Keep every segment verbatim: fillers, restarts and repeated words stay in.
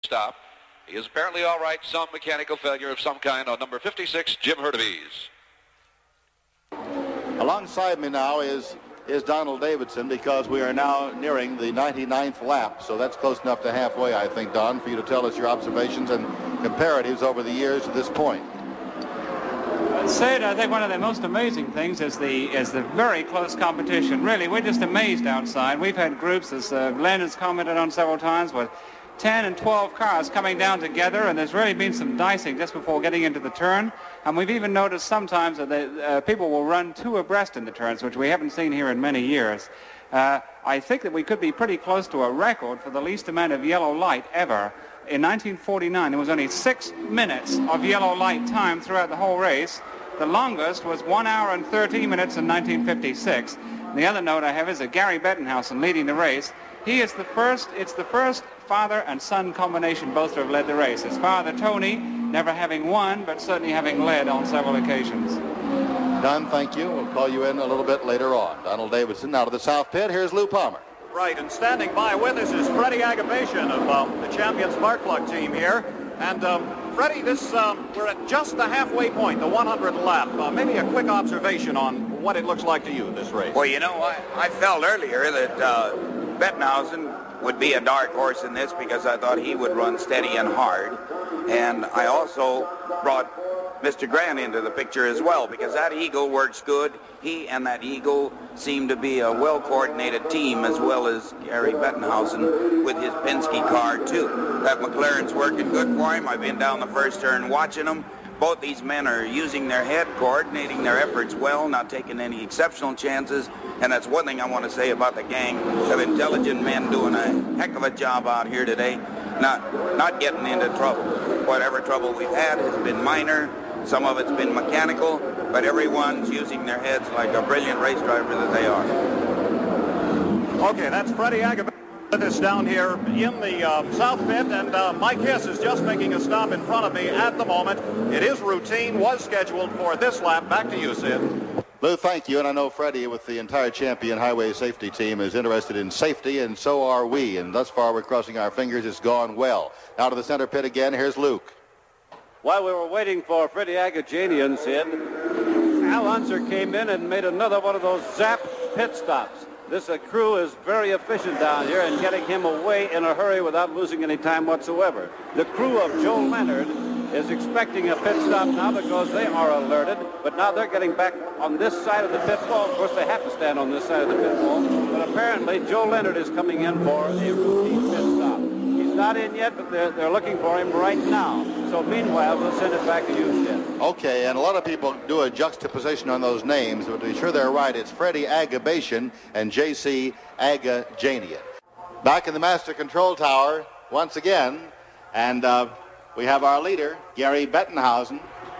stop. He is apparently all right. Some mechanical failure of some kind on number fifty-six, Jim Hurtubise. Alongside me now is is Donald Davidson, because we are now nearing the ninety-ninth lap. So that's close enough to halfway, I think, Don, for you to tell us your observations and comparatives over the years to this point. Sid, I think one of the most amazing things is the is the very close competition. Really, we're just amazed outside. We've had groups, as uh, Len has commented on several times, with ten and twelve cars coming down together, and there's really been some dicing just before getting into the turn. And we've even noticed sometimes that the, uh, people will run two abreast in the turns, which we haven't seen here in many years. Uh, I think that we could be pretty close to a record for the least amount of yellow light ever. In nineteen forty-nine, there was only six minutes of yellow light time throughout the whole race. The longest was one hour and thirteen minutes in nineteen fifty-six. The other note I have is that Gary Bettenhausen leading the race. He is the first, it's the first father and son combination both to have led the race. His father, Tony, never having won, but certainly having led on several occasions. Don, thank you. We'll call you in a little bit later on. Donald Davidson, now to the south pit. Here's Lou Palmer. Right, and standing by with us is Freddie Agabation of um, the champion Spark Plug team here. And um, Freddie, this um, we're at just the halfway point, the one hundredth lap. Uh, maybe a quick observation on what it looks like to you, this race. Well, you know, I, I felt earlier that uh, Bettenhausen would be a dark horse in this because I thought he would run steady and hard. And I also brought Mister Grant into the picture as well, because that Eagle works good. He and that Eagle seem to be a well-coordinated team, as well as Gary Bettenhausen with his Penske car, too. That McLaren's working good for him. I've been down the first turn watching them. Both these men are using their head, coordinating their efforts well, not taking any exceptional chances. And that's one thing I want to say about the gang of intelligent men doing a heck of a job out here today, not, not getting into trouble. Whatever trouble we've had has been minor. Some of it's been mechanical, but everyone's using their heads like a brilliant race driver that they are. Okay, that's Freddie Agabation with us down here in the uh, south pit, and uh, Mike Hiss is just making a stop in front of me at the moment. It is routine, was scheduled for this lap. Back to you, Sid. Lou, thank you, and I know Freddie with the entire champion highway safety team is interested in safety, and so are we, and thus far we're crossing our fingers. It's gone well. Now to the center pit again. Here's Luke. While we were waiting for Freddie Agajanian, Sid, Al Unser came in and made another one of those zap pit stops. This uh, crew is very efficient down here in getting him away in a hurry without losing any time whatsoever. The crew of Joe Leonard is expecting a pit stop now because they are alerted, but now they're getting back on this side of the pit wall. Of course, they have to stand on this side of the pit wall, but apparently Joe Leonard is coming in for a routine pit stop. He's not in yet, but they're, they're looking for him right now. So meanwhile, we'll send it back to you, Sid. Okay, and a lot of people do a juxtaposition on those names, but to be sure they're right, it's Freddie Agabation and J C Agajanian. Back in the master control tower once again, and uh, we have our leader, Gary Bettenhausen.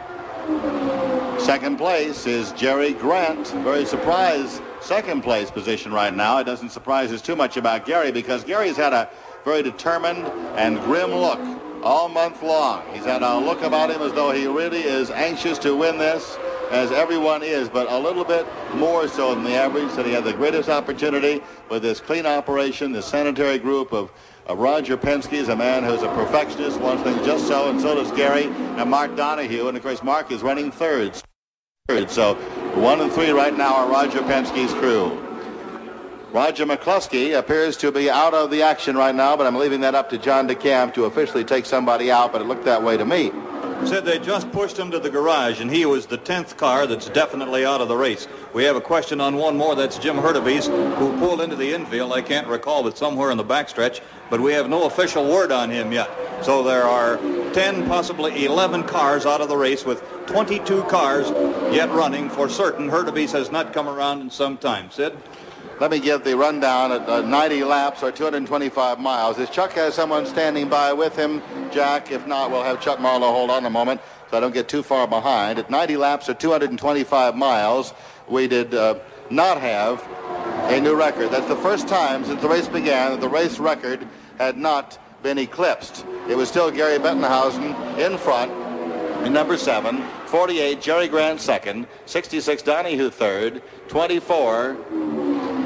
Second place is Jerry Grant. Very surprised second place position right now. It doesn't surprise us too much about Gary, because Gary's had a very determined and grim look all month long. He's had a look about him as though he really is anxious to win this, as everyone is, but a little bit more so than the average. That he had the greatest opportunity with this clean operation, this sanitary group of, of Roger Penske is a man who's a perfectionist, wants things just so, and so does Gary and Mark Donohue. And of course, Mark is running thirds. So one and three right now are Roger Penske's crew. Roger McCluskey appears to be out of the action right now, but I'm leaving that up to John DeCamp to officially take somebody out, but it looked that way to me. Said they just pushed him to the garage, and he was the tenth car that's definitely out of the race. We have a question on one more. That's Jim Hurtubise, who pulled into the infield. I can't recall, but somewhere in the backstretch. But we have no official word on him yet. So there are ten, possibly eleven cars out of the race, with twenty-two cars yet running for certain. Hurtubise has not come around in some time. Sid? Let me give the rundown at uh, ninety laps or two hundred twenty-five miles. If Chuck has someone standing by with him, Jack, if not, we'll have Chuck Marlowe hold on a moment so I don't get too far behind. At ninety laps or two hundred twenty-five miles, we did uh, not have a new record. That's the first time since the race began that the race record had not been eclipsed. It was still Gary Bettenhausen in front in number seven, forty-eight Jerry Grant second, sixty-six Donohue third, twenty-four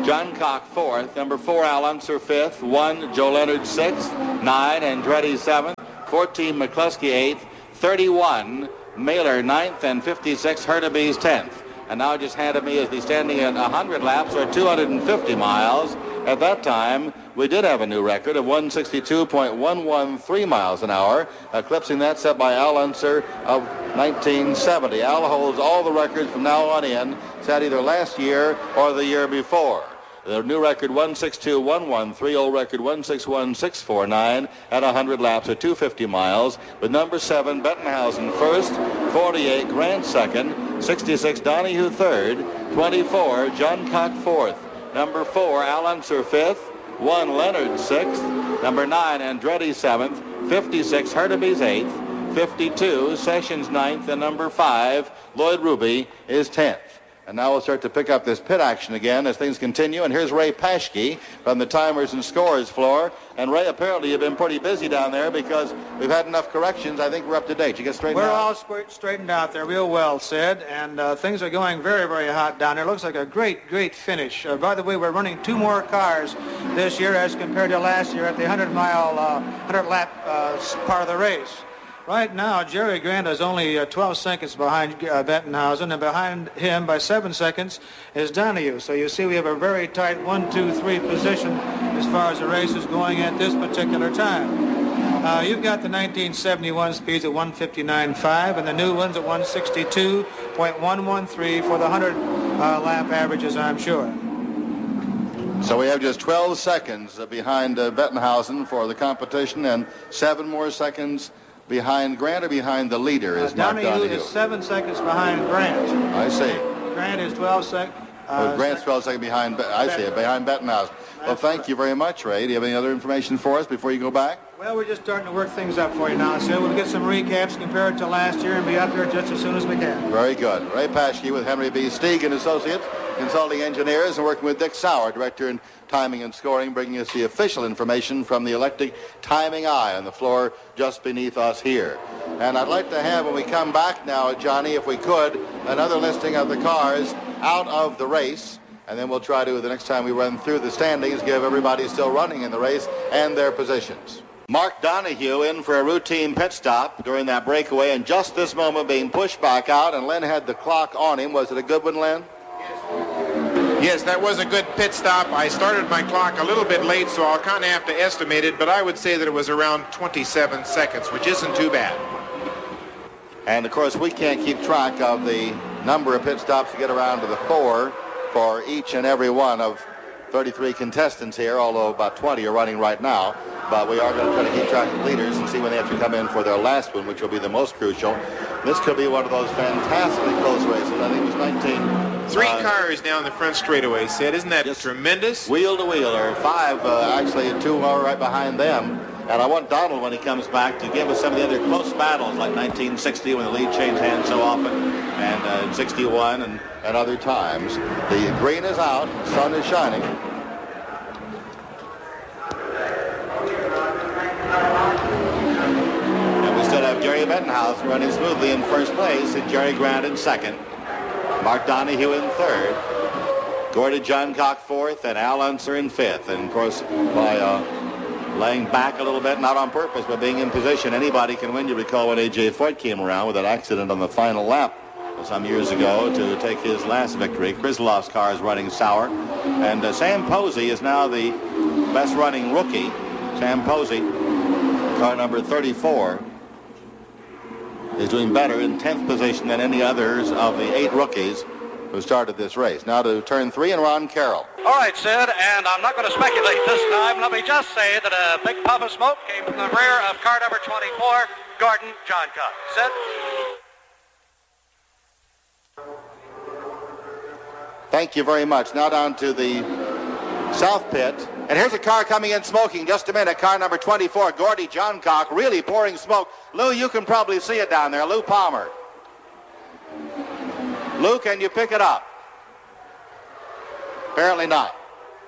John Cock fourth, number four Al Unser fifth, one Joe Leonard sixth, nine Andretti seventh, fourteen McCluskey eighth, thirty-one Mailer ninth, and fifty-six Hurtubise tenth. And now just handed me as the standing at one hundred laps or two hundred fifty miles. At that time, we did have a new record of one sixty-two point one one three miles an hour, eclipsing that set by Al Unser of nineteen seventy. Al holds all the records from now on in, set either last year or the year before. The new record one sixty-two point one one three, old record one sixty-one point six four nine at one hundred laps or two hundred fifty miles, with number seven Bettenhausen first, forty-eight Grant second, sixty-six Donahue third, twenty-four John Cock fourth, number four Al Unser fifth, one Leonard sixth, number nine Andretti seventh, fifty-six Hurtubise eighth, fifty-two Sessions ninth, and number five Lloyd Ruby is tenth. And now we'll start to pick up this pit action again as things continue. And here's Ray Paschke from the timers and scores floor. And Ray, apparently you've been pretty busy down there because we've had enough corrections. I think we're up to date. You get straightened we're out? We're all straightened out there real well, Sid. And uh, things are going very, very hot down there. Looks like a great, great finish. Uh, by the way, we're running two more cars this year as compared to last year at the one hundred mile, uh, one hundred lap uh, part of the race. Right now, Jerry Grant is only uh, twelve seconds behind uh, Bettenhausen, and behind him by seven seconds is Donahue. So you see we have a very tight one, two, three position as far as the race is going at this particular time. Uh, you've got the nineteen seventy-one speeds at one fifty-nine point five and the new ones at one sixty-two point one one three for the one hundred uh, lap averages, I'm sure. So we have just twelve seconds uh, behind uh, Bettenhausen for the competition, and seven more seconds behind Grant, or behind the leader is uh, Mark Donahue. Donahue is seven seconds behind Grant. I see. Grant is twelve seconds. Uh, oh, Grant's twelve seconds behind, I see it, behind Bettenhausen. Well, thank you very much, Ray. Do you have any other information for us before you go back? Well, we're just starting to work things up for you now, so we'll get some recaps compared to last year and be up here just as soon as we can. Very good. Ray Paschke with Henry B. Stieg and Associates, consulting engineers, and working with Dick Sauer, director in timing and scoring, bringing us the official information from the Electric Timing Eye on the floor just beneath us here. And I'd like to have, when we come back now, Johnny, if we could, another listing of the cars out of the race. And then we'll try to, the next time we run through the standings, give everybody still running in the race and their positions. Mark Donahue in for a routine pit stop during that breakaway, and just this moment being pushed back out, and Len had the clock on him. Was it a good one, Len? Yes, that was a good pit stop. I started my clock a little bit late, so I'll kind of have to estimate it, but I would say that it was around twenty-seven seconds, which isn't too bad. And, of course, we can't keep track of the number of pit stops to get around to the four for each and every one of thirty-three contestants here, although about twenty are running right now. But we are going to try to keep track of leaders and see when they have to come in for their last one, which will be the most crucial. This could be one of those fantastically close races. I think it was nineteen. Three uh, cars down the front straightaway, Sid. Isn't that tremendous? Wheel to wheel, or five, uh, actually, two are right behind them. And I want Donald, when he comes back, to give us some of the other close battles, like nineteen sixty, when the lead changed hands so often, and uh, sixty-one, and, and other times. The green is out, the sun is shining. And we still have Jerry Bettenhausen running smoothly in first place, and Jerry Grant in second. Mark Donahue in third. Gordy John Cock fourth, and Al Unser in fifth. And, of course, by uh, laying back a little bit, not on purpose, but being in position, anybody can win. You recall when A J Foyt came around with that accident on the final lap some years ago to take his last victory. Krislov's car is running sour. And uh, Sam Posey is now the best running rookie. Sam Posey, car number thirty-four, is doing better in tenth position than any others of the eight rookies who started this race. Now to turn three, and Ron Carroll. All right, Sid, and I'm not going to speculate this time. Let me just say that a big puff of smoke came from the rear of car number twenty-four, Gordon John Cock. Sid? Thank you very much. Now down to the south pit. And here's a car coming in smoking. Just a minute. Car number twenty-four, Gordy John Cock, really pouring smoke. Lou, you can probably see it down there. Lou Palmer. Lou, can you pick it up? Apparently not.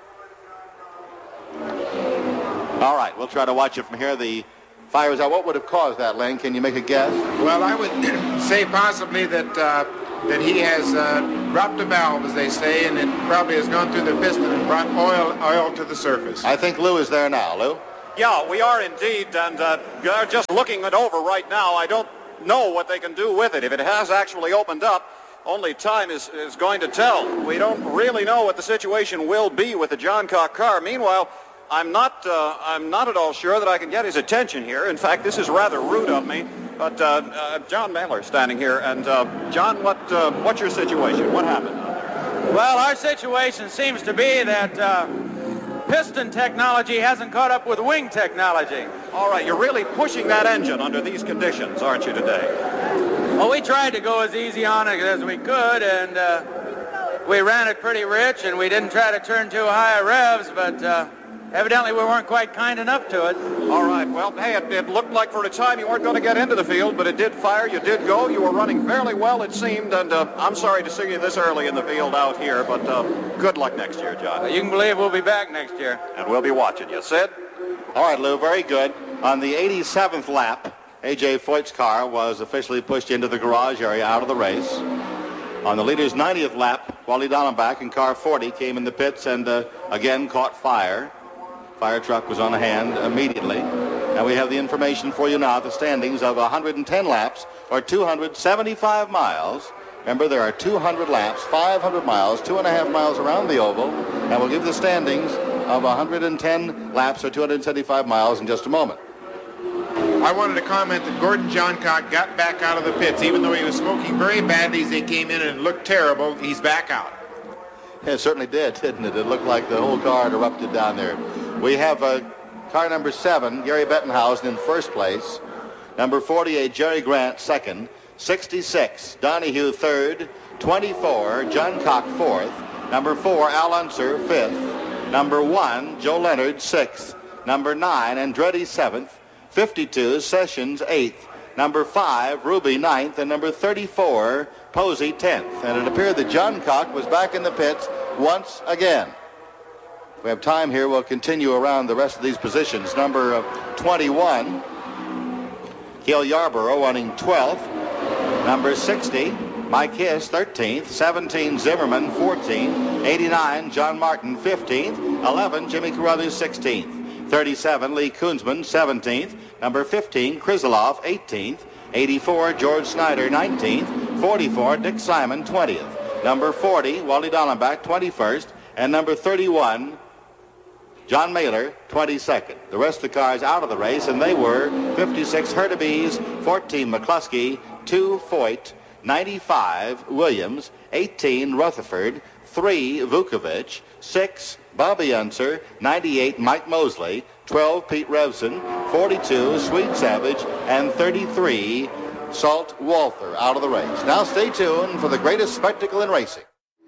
All right, we'll try to watch it from here. The fires out. What would have caused that, Len? Can you make a guess? Well, I would say possibly that uh, that he has uh, dropped a valve, as they say, and it probably has gone through the piston and brought oil, oil to the surface. I think Lou is there now. Lou? Yeah, we are indeed, and uh, they're just looking it over right now. I don't know what they can do with it. If it has actually opened up, only time is, is going to tell. We don't really know what the situation will be with the John Cock car. Meanwhile, I'm not, uh, I'm not at all sure that I can get his attention here. In fact, this is rather rude of me. But uh, uh, John Mailer standing here, and uh, John, what, uh, what's your situation? What happened out there? Well, our situation seems to be that uh, piston technology hasn't caught up with wing technology. All right, you're really pushing that engine under these conditions, aren't you, today? Well, we tried to go as easy on it as we could, and uh, we ran it pretty rich, and we didn't try to turn too high revs, but uh, evidently we weren't quite kind enough to it. All right, well, hey, it, it looked like for a time you weren't going to get into the field, but it did fire, you did go, you were running fairly well, it seemed, and uh, I'm sorry to see you this early in the field out here, but uh, good luck next year, John. Uh, you can believe we'll be back next year. And we'll be watching you. Sid? All right, Lou, very good. On the eighty-seventh lap, A J Foyt's car was officially pushed into the garage area out of the race. On the leader's ninetieth lap, Wally Dallenbach in car forty came in the pits and uh, again caught fire. Fire truck was on hand immediately. And we have the information for you now, the standings of one hundred ten laps, or two hundred seventy-five miles. Remember, there are two hundred laps, five hundred miles, two and a half miles around the oval, and we'll give the standings of one hundred ten laps, or two hundred seventy-five miles in just a moment. I wanted to comment that Gordon Johncock got back out of the pits. Even though he was smoking very badly as he came in and looked terrible, he's back out. Yeah, it certainly did, didn't it? It looked like the whole car had erupted down there. We have uh, car number seven, Gary Bettenhausen, in first place. Number forty-eight, Jerry Grant, second. sixty-six, Donahue, third. twenty-four, John Cock, fourth. Number four, Al Unser, fifth. Number one, Joe Leonard, sixth. Number nine, Andretti, seventh. fifty-two, Sessions, eighth. Number five, Ruby, ninth. And number thirty-four, Posey, tenth. And it appeared that John Cock was back in the pits once again. If we have time here, we'll continue around the rest of these positions. Number uh, twenty-one, Cale Yarborough, running twelfth. Number sixty, Mike Hiss, thirteenth. seventeen, Zimmerman, fourteenth. eighty-nine, John Martin, fifteenth. eleven, Jimmy Carruthers, sixteenth. thirty-seven, Lee Koonsman, seventeenth. Number fifteen, Krizeloff, eighteenth. eighty-four, George Snyder, nineteenth. forty-four, Dick Simon, twentieth. Number forty, Wally Dallenbach, twenty-first. And number thirty-one, John Mailer, twenty-second. The rest of the cars out of the race, and they were fifty-six Hurtubise, fourteen McCluskey, two Foyt, ninety-five Williams, eighteen Rutherford, three Vukovich, six Bobby Unser, ninety-eight Mike Mosley, twelve Pete Revson, forty-two Sweet Savage, and thirty-three Salt Walther out of the race. Now stay tuned for the greatest spectacle in racing.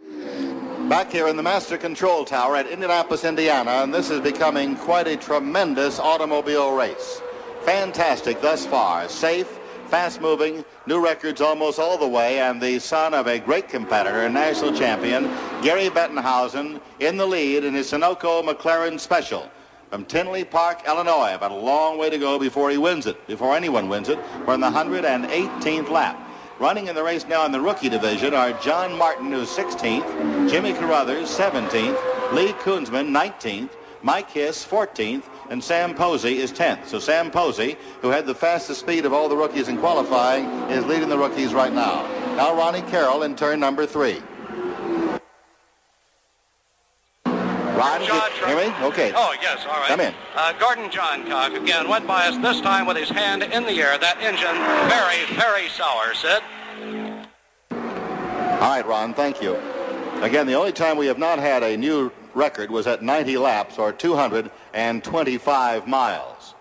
Back here in the Master Control Tower at Indianapolis, Indiana, and this is becoming quite a tremendous automobile race. Fantastic thus far. Safe, fast-moving, new records almost all the way, and the son of a great competitor and national champion, Gary Bettenhausen, in the lead in his Sunoco McLaren Special from Tinley Park, Illinois. But a long way to go before he wins it, before anyone wins it. We're in the one hundred eighteenth lap. Running in the race now in the rookie division are John Martin, who's sixteenth, Jimmy Carruthers, seventeenth, Lee Koonsman, nineteenth, Mike Hiss, fourteenth, and Sam Posey is tenth. So Sam Posey, who had the fastest speed of all the rookies in qualifying, is leading the rookies right now. Now Ronnie Carroll in turn number three. Ron, John, hear me? Okay. Oh, yes, all right. Come in. Uh, Gordon Johncock, again, went by us this time with his hand in the air. That engine, very, very sour, Sid. All right, Ron, thank you. Again, the only time we have not had a new record was at ninety laps, or two hundred twenty-five miles.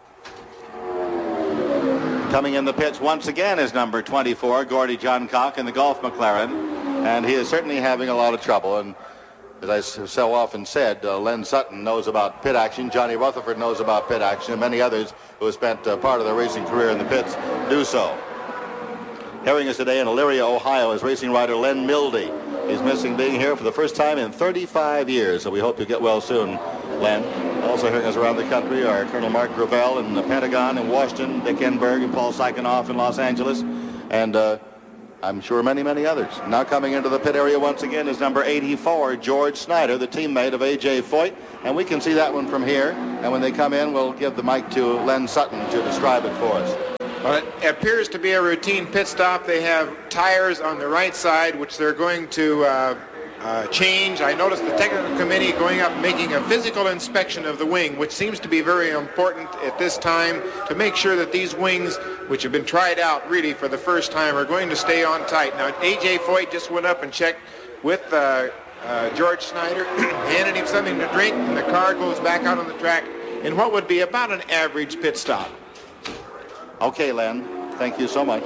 Coming in the pits once again is number twenty-four, Gordy Johncock in the Golf McLaren, and he is certainly having a lot of trouble. And as I so often said, uh, Len Sutton knows about pit action, Johnny Rutherford knows about pit action, and many others who have spent uh, part of their racing career in the pits do so. Carrying us today in Elyria, Ohio, is racing rider Len Mildy. He's missing being here for the first time in thirty-five years, so we hope you get well soon, Len. Also hearing us around the country are Colonel Mark Gravel in the Pentagon in Washington, Dick Enberg and Paul Sykonoff in Los Angeles, and uh, I'm sure many, many others. Now coming into the pit area once again is number eighty-four, George Snyder, the teammate of A J Foyt. And we can see that one from here. And when they come in, we'll give the mic to Len Sutton to describe it for us. Well, it appears to be a routine pit stop. They have tires on the right side, which they're going to uh, uh, change. I noticed the technical committee going up making a physical inspection of the wing, which seems to be very important at this time to make sure that these wings, which have been tried out really for the first time, are going to stay on tight. Now, A J Foyt just went up and checked with uh, uh, George Snyder, handed him something to drink, and the car goes back out on the track in what would be about an average pit stop. Okay, Len. Thank you so much.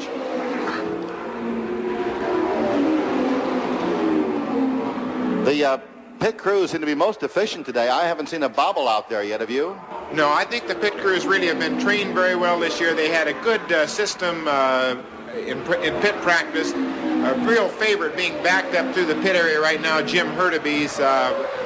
The uh, pit crews seem to be most efficient today. I haven't seen a bobble out there yet, have you? No, I think the pit crews really have been trained very well this year. They had a good uh, system uh, in, in pit practice. A real favorite being backed up through the pit area right now, Jim Hurtubise, uh,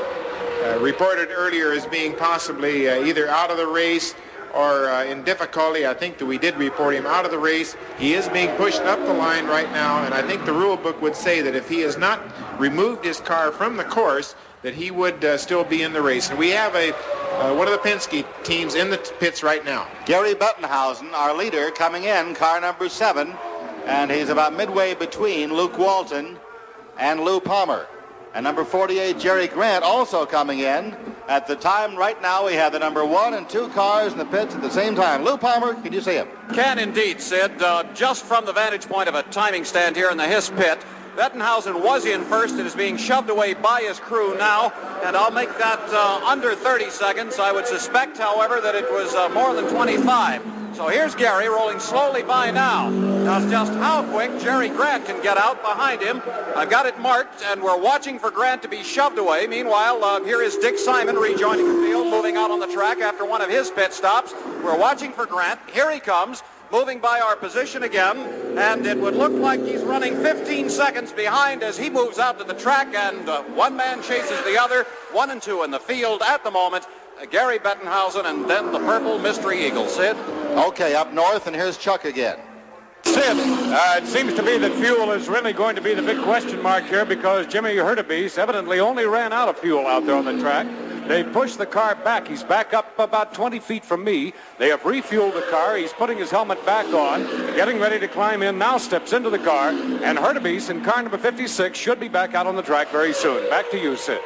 uh, reported earlier as being possibly uh, either out of the race or uh, in difficulty. I think that we did report him out of the race. He is being pushed up the line right now, and I think the rule book would say that if he has not removed his car from the course, that he would uh, still be in the race. And we have a uh, one of the Penske teams in the pits right now. Gary Bettenhausen, our leader, coming in, car number seven, and he's about midway between Luke Walton and Lou Palmer. And number forty-eight, Jerry Grant, also coming in. At the time right now, we have the number one and two cars in the pits at the same time. Lou Palmer, can you see him? Can indeed, Sid. Uh, just from the vantage point of a timing stand here in the Hiss pit, Bettenhausen was in first and is being shoved away by his crew now, and I'll make that uh, under thirty seconds. I would suspect, however, that it was uh, more than twenty-five. So here's Gary rolling slowly by now. That's just how quick Jerry Grant can get out behind him. I've got it marked, and we're watching for Grant to be shoved away. Meanwhile, uh, here is Dick Simon rejoining the field, moving out on the track after one of his pit stops. We're watching for Grant. Here he comes, moving by our position again, and it would look like he's running fifteen seconds behind as he moves out to the track, and uh, one man chases the other, one and two in the field at the moment. Uh, Gary Bettenhausen and then the Purple Mystery Eagle. Sid? Okay, up north, and here's Chuck again. Sid, uh, it seems to me that fuel is really going to be the big question mark here because Jimmy Hurtubise evidently only ran out of fuel out there on the track. They pushed the car back. He's back up about twenty feet from me. They have refueled the car. He's putting his helmet back on, getting ready to climb in, now steps into the car, and Hurtubise in car number fifty-six should be back out on the track very soon. Back to you, Sid.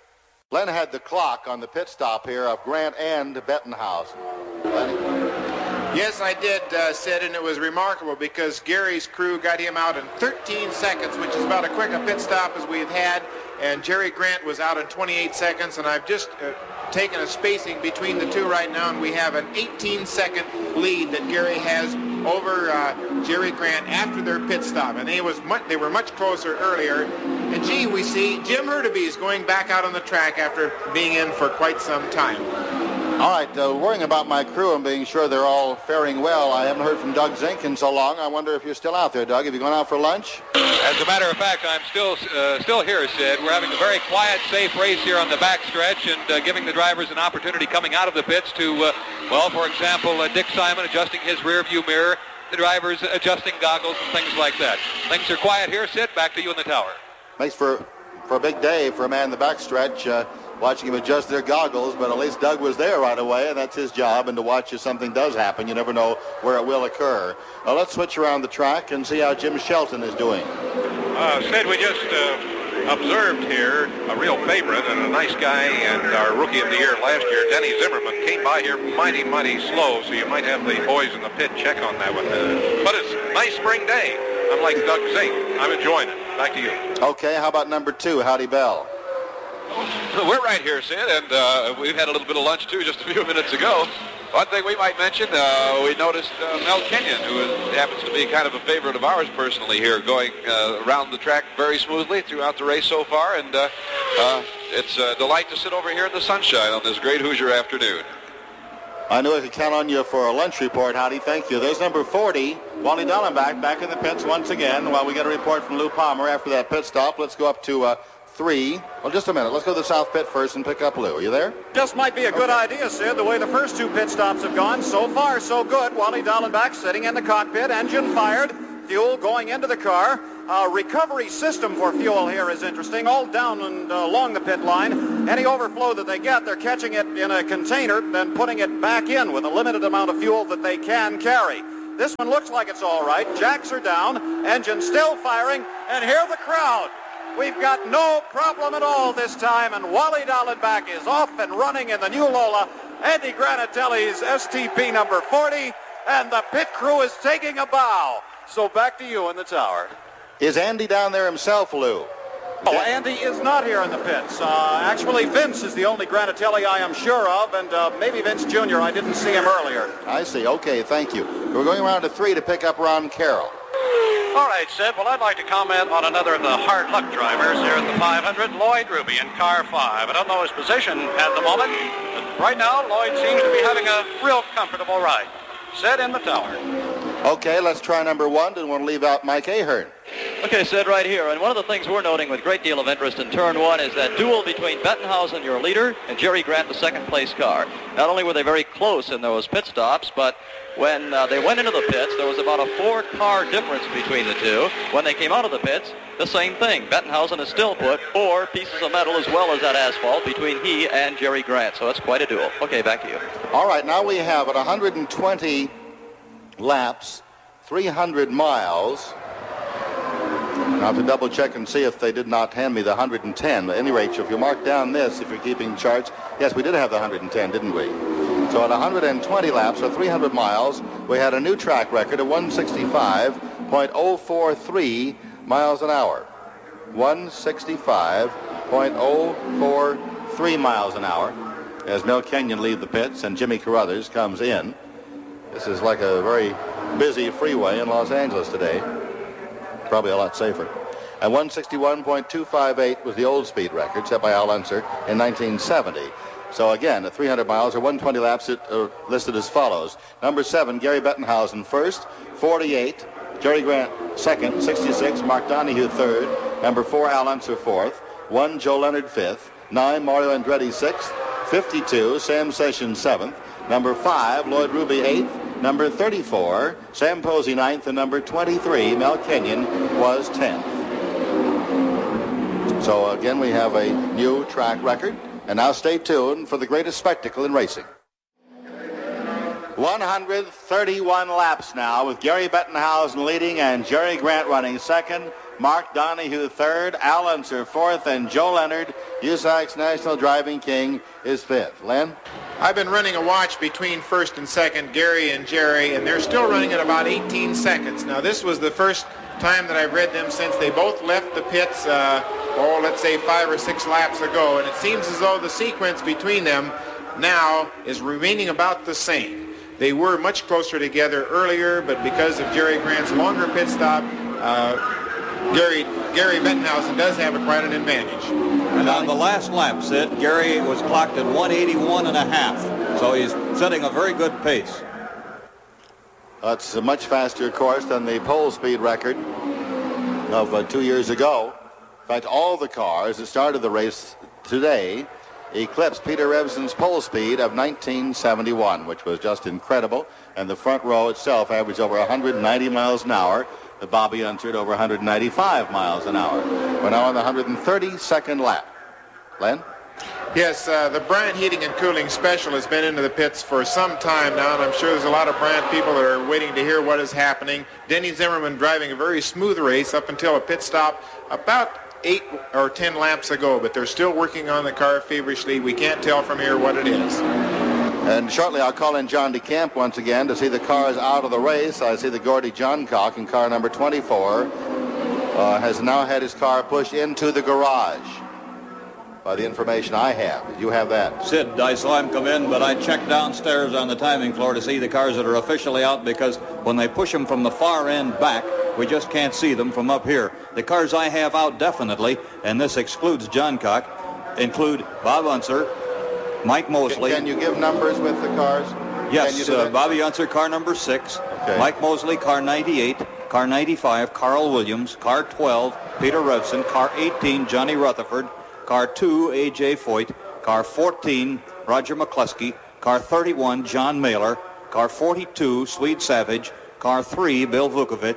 Len had the clock on the pit stop here of Grant and Bettenhausen. Lenny? Yes, I did, uh, Sid, and it was remarkable because Gary's crew got him out in thirteen seconds, which is about as quick a pit stop as we've had, and Jerry Grant was out in twenty-eight seconds, and I've just uh, taken a spacing between the two right now, and we have an eighteen second lead that Gary has over uh, Jerry Grant after their pit stop, and they was much, they were much closer earlier. And gee, we see Jim Hurtubise going back out on the track after being in for quite some time. All right, uh, worrying about my crew and being sure they're all faring well. I haven't heard from Doug Zink in so long. I wonder if you're still out there, Doug. Have you gone out for lunch? As a matter of fact, I'm still uh, still here, Sid. We're having a very quiet, safe race here on the backstretch and uh, giving the drivers an opportunity coming out of the pits to, uh, well, for example, uh, Dick Simon adjusting his rear view mirror, the drivers adjusting goggles and things like that. Things are quiet here, Sid. Back to you in the tower. Makes for, for a big day for a man in the backstretch. Uh, watching him adjust their goggles, but at least Doug was there right away, and that's his job, and to watch if something does happen. You never know where it will occur. Well, let's switch around the track and see how Jim Shelton is doing. Uh, Sid, we just uh, observed here a real favorite and a nice guy, and our Rookie of the Year last year, Denny Zimmerman, came by here mighty, mighty slow, so you might have the boys in the pit check on that one. Uh, but it's a nice spring day. I'm like Doug Zink. I'm enjoying it. Back to you. Okay, how about number two, Howdy Bell? We're right here, Sid, and uh, we've had a little bit of lunch, too, just a few minutes ago. One thing we might mention, uh, we noticed uh, Mel Kenyon, who is, happens to be kind of a favorite of ours personally here, going uh, around the track very smoothly throughout the race so far, and uh, uh, it's a delight to sit over here in the sunshine on this great Hoosier afternoon. I knew I could count on you for a lunch report, Howdy. Thank you. There's number forty, Wally Dallenbach, back in the pits once again. While we get a report from Lou Palmer after that pit stop, let's go up to uh, three. Well, just a minute. Let's go to the south pit first and pick up Lou. Are you there? Just might be a good okay. idea, Sid, the way the first two pit stops have gone. So far, so good. Wally Dallenbach sitting in the cockpit, engine fired. fuel going into the car. Uh, recovery system for fuel here is interesting, all down and uh, along the pit line. Any overflow that they get, they're catching it in a container, then putting it back in with a limited amount of fuel that they can carry. This one looks like it's all right. Jacks are down, engine still firing, and hear the crowd. We've got no problem at all this time, and Wally Dallenbach is off and running in the new Lola. Andy Granatelli's S T P number forty, and the pit crew is taking a bow. So back to you in the tower. Is Andy down there himself, Lou? Oh, Andy is not here in the pits. Uh, actually, Vince is the only Granatelli I am sure of, and uh, maybe Vince Junior I didn't see him earlier. I see. Okay, thank you. We're going around to three to pick up Ron Carroll. All right, Sid. Well, I'd like to comment on another of the hard luck drivers here at the five hundred, Lloyd Ruby in car five. I don't know his position at the moment, but right now Lloyd seems to be having a real comfortable ride. Sid in the tower. Okay, let's try number one. Didn't want to leave out Mike Ahern. Okay, Sid, right here. And one of the things we're noting with great deal of interest in turn one is that duel between Bettenhausen, your leader, and Jerry Grant, the second place car. Not only were they very close in those pit stops, but when uh, they went into the pits, there was about a four-car difference between the two. When they came out of the pits, the same thing. Bettenhausen has still put four pieces of metal as well as that asphalt between he and Jerry Grant. So that's quite a duel. Okay, back to you. All right, now we have at one hundred twenty laps, three hundred miles. Now, I have to double check and see if they did not hand me the one hundred ten. At any rate, if you mark down this, if you're keeping charts, yes, we did have the one hundred ten, didn't we? So at one hundred twenty laps, or three hundred miles, we had a new track record of one sixty-five point oh four three miles an hour. one sixty-five point oh four three miles an hour as Mel Kenyon leaves the pits and Jimmy Carruthers comes in. This is like a very busy freeway in Los Angeles today. Probably a lot safer. And one sixty-one point two five eight was the old speed record set by Al Unser in nineteen seventy. So again, at three hundred miles or one hundred twenty laps, it uh, listed as follows. Number seven, Gary Bettenhausen first, forty-eight. Jerry Grant second, sixty-six. Mark Donahue third. Number four, Al Unser fourth. One, Joe Leonard fifth. Nine, Mario Andretti sixth. fifty-two, Sam Sessions seventh. Number five, Lloyd Ruby eighth. Number thirty-four, Sam Posey ninth, and number twenty-three, Mel Kenyon, was tenth. So again, we have a new track record. And now stay tuned for the greatest spectacle in racing. one hundred thirty-one laps now with Gary Bettenhausen leading and Jerry Grant running second. Mark Donahue third, Al Unser fourth, and Joe Leonard, U S A C's National Driving King, is fifth. Len? I've been running a watch between first and second, Gary and Jerry, and they're still running at about eighteen seconds. Now, this was the first time that I've read them since they both left the pits, uh, oh, let's say five or six laps ago, and it seems as though the sequence between them now is remaining about the same. They were much closer together earlier, but because of Jerry Grant's longer pit stop, uh, Gary, Gary Bettenhausen does have a quite an advantage. And on the last lap, Sid, Gary was clocked at one eighty-one and a half, so he's setting a very good pace. That's a much faster course than the pole speed record of uh, two years ago. In fact, all the cars that started the race today eclipsed Peter Revson's pole speed of nineteen seventy-one, which was just incredible. And the front row itself averaged over one hundred ninety miles an hour. The Bobby Unser over one hundred ninety-five miles an hour. We're now on the one hundred thirty-second lap. Len? Yes, uh, the Bryant Heating and Cooling Special has been into the pits for some time now, and I'm sure there's a lot of Bryant people that are waiting to hear what is happening. Denny Zimmerman driving a very smooth race up until a pit stop about eight or ten laps ago, but they're still working on the car feverishly. We can't tell from here what it is. And shortly I'll call in John DeCamp once again to see the cars out of the race. I see the Gordy Johncock in car number twenty-four uh, has now had his car pushed into the garage. By the information I have. You have that. Sid, I saw him come in, but I checked downstairs on the timing floor to see the cars that are officially out, because when they push them from the far end back, we just can't see them from up here. The cars I have out definitely, and this excludes Johncock, include Bob Unser, Mike Mosley. Can you give numbers with the cars? Yes, uh, Bobby Unser, car number six. Okay. Mike Mosley, car ninety-eight. Car ninety-five, Carl Williams. Car twelve, Peter Revson. Car eighteen, Johnny Rutherford. Car two, A J Foyt. Car fourteen, Roger McCluskey. Car thirty-one, John Mailer. Car forty-two, Swede Savage. Car three, Bill Vukovic.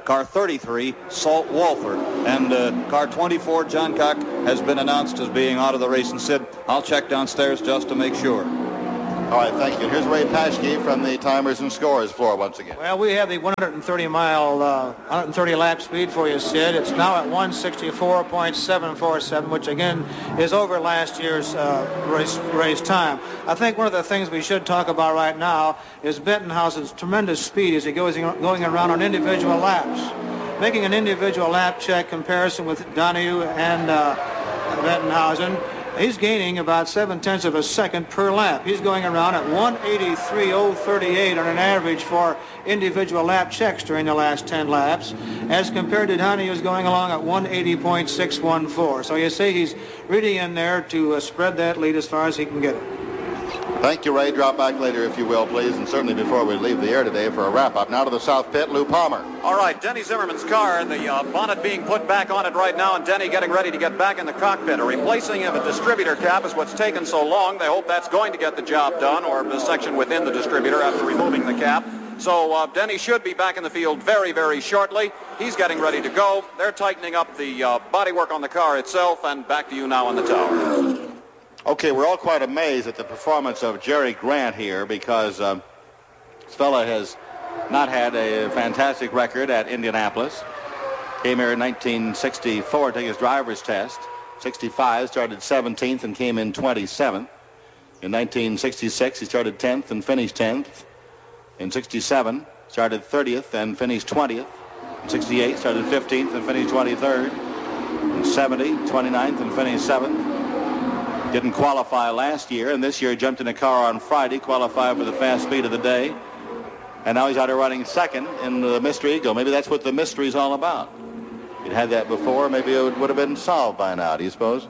car thirty-three, Salt Walther. And uh, car twenty-four, John Cock, has been announced as being out of the race. And Sid, I'll check downstairs just to make sure. All right, thank you. Here's Ray Paschke from the timers and scores floor once again. Well, we have the one hundred thirty mile, uh, one hundred thirty lap speed for you, Sid. It's now at one sixty-four point seven four seven, which again is over last year's uh, race race time. I think one of the things we should talk about right now is Bettenhausen's tremendous speed as he goes going around on individual laps. Making an individual lap check comparison with Donohue and uh, Bettenhausen, he's gaining about seven-tenths of a second per lap. He's going around at one eighty-three point oh three eight on an average for individual lap checks during the last ten laps, as compared to Donohue, who's going along at one eighty point six one four. So you see he's really in there to uh, spread that lead as far as he can get it. Thank you, Ray. Drop back later, if you will, please, and certainly before we leave the air today for a wrap-up. Now to the south pit, Lou Palmer. All right, Denny Zimmerman's car, the uh, bonnet being put back on it right now, and Denny getting ready to get back in the cockpit. A replacing of a distributor cap is what's taken so long. They hope that's going to get the job done, or the section within the distributor after removing the cap. So uh, Denny should be back in the field very, very shortly. He's getting ready to go. They're tightening up the uh, bodywork on the car itself, and back to you now on the tower. Okay, we're all quite amazed at the performance of Jerry Grant here because um, this fella has not had a fantastic record at Indianapolis. Came here in nineteen sixty-four to take his driver's test. sixty-five, started seventeenth and came in twenty-seventh. In nineteen sixty-six, he started tenth and finished tenth. In sixty-seven, started thirtieth and finished twentieth. In sixty-eight, started fifteenth and finished twenty-third. In seventy, twenty-ninth and finished seventh. Didn't qualify last year, and this year jumped in a car on Friday, qualified for the fast speed of the day. And now he's out there running second in the Mystery Eagle. Maybe that's what the mystery is all about. If you'd had that before, maybe it would have been solved by now, do you suppose?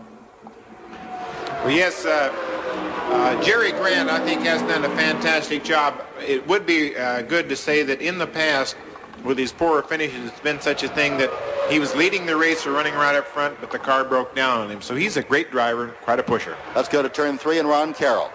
Well, yes, uh, uh, Jerry Grant, I think, has done a fantastic job. It would be uh, good to say that in the past, with his poorer finishes, it's been such a thing that he was leading the race or running right up front, but the car broke down on him. So he's a great driver, quite a pusher. Let's go to turn three and Ron Carroll.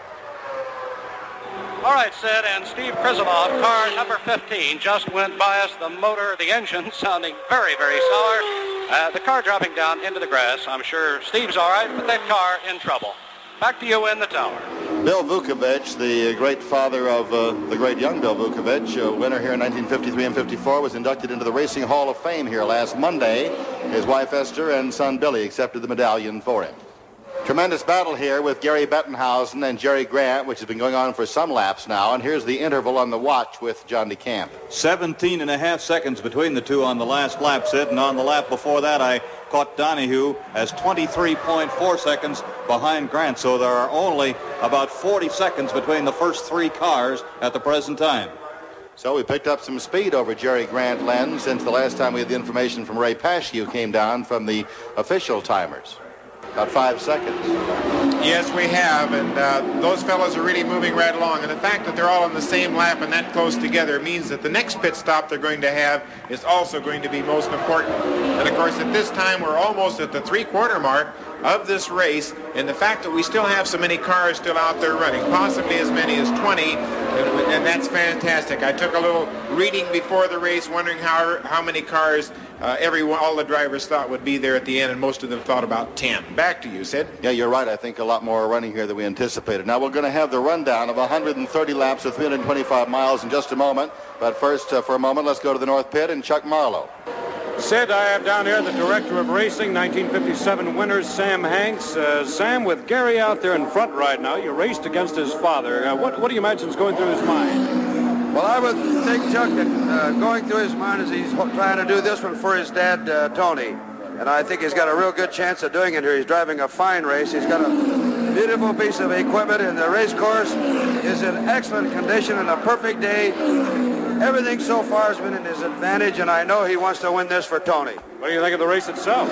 All right, Sid, and Steve Krizilov, car number fifteen, just went by us. The motor, the engine sounding very, very sour. Uh, the car dropping down into the grass. I'm sure Steve's all right, but that car in trouble. Back to you in the tower. Bill Vukovich, the great father of uh, the great young Bill Vukovich, a winner here in nineteen fifty-three and fifty-four, was inducted into the Racing Hall of Fame here last Monday. His wife Esther and son Billy accepted the medallion for him. Tremendous battle here with Gary Bettenhausen and Jerry Grant, which has been going on for some laps now. And here's the interval on the watch with John DeCamp. seventeen and a half seconds between the two on the last lap, Sid. And on the lap before that, I caught Donohue as twenty-three point four seconds behind Grant. So there are only about forty seconds between the first three cars at the present time. So we picked up some speed over Jerry Grant, Len, since the last time we had the information from Ray Paschke, who came down from the official timers. About five seconds. Yes, we have, and uh, those fellows are really moving right along. And the fact that they're all on the same lap and that close together means that the next pit stop they're going to have is also going to be most important. And of course, at this time, we're almost at the three-quarter mark of this race, and the fact that we still have so many cars still out there running, possibly as many as twenty, and, and that's fantastic. I took a little reading before the race, wondering how how many cars uh, everyone, all the drivers thought would be there at the end, and most of them thought about ten. Back to you, Sid. Yeah, you're right. I think a lot more are running here than we anticipated. Now we're going to have the rundown of one hundred thirty laps of three hundred twenty-five miles in just a moment. But first, uh, for a moment, let's go to the North Pit and Chuck Marlowe. Sid, I have down here the director of racing, nineteen fifty-seven winners, Sam Hanks. Uh, Sam, with Gary out there in front right now, you raced against his father. Uh, what, what do you imagine is going through his mind? Well, I would think, Chuck, that uh, going through his mind is he's trying to do this one for his dad, uh, Tony. And I think he's got a real good chance of doing it here. He's driving a fine race. He's got a beautiful piece of equipment, and the race course is in excellent condition and a perfect day. Everything so far has been in his advantage, and I know he wants to win this for Tony. What do you think of the race itself?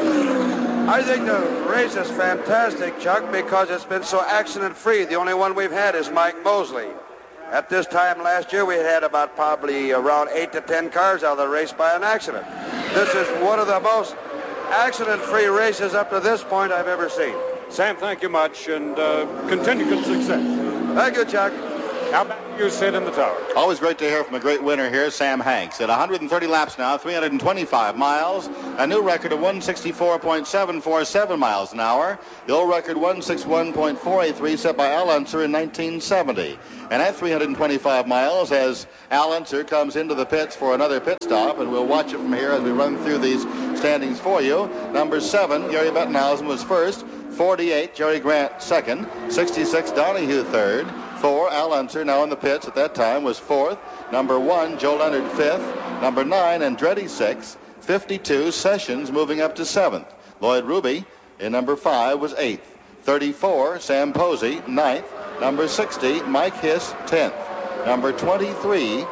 I think the race is fantastic, Chuck, because it's been so accident-free. The only one we've had is Mike Mosley. At this time last year, we had about probably around eight to ten cars out of the race by an accident. This is one of the most accident-free races up to this point I've ever seen. Sam, thank you much, and uh, continue good success. Thank you, Chuck. Now back. you, Sid, in the tower. Always great to hear from a great winner here, Sam Hanks. At one hundred thirty laps now, three hundred twenty-five miles, a new record of one sixty-four point seven four seven miles an hour. The old record one sixty-one point four eight three set by Al Unser in nineteen seventy. And at three hundred twenty-five miles, as Al Unser comes into the pits for another pit stop, and we'll watch it from here as we run through these standings for you. Number seven, Gary Bettenhausen was first. forty-eight, Jerry Grant second. sixty-six, Donahue third. Four, Al Unser, now in the pits at that time, was fourth. Number one, Joe Leonard fifth. Number nine, Andretti sixth. fifty-two, Sessions moving up to seventh. Lloyd Ruby in number five was eighth. thirty-four, Sam Posey ninth. Number sixty, Mike Hiss tenth. Number twenty-three,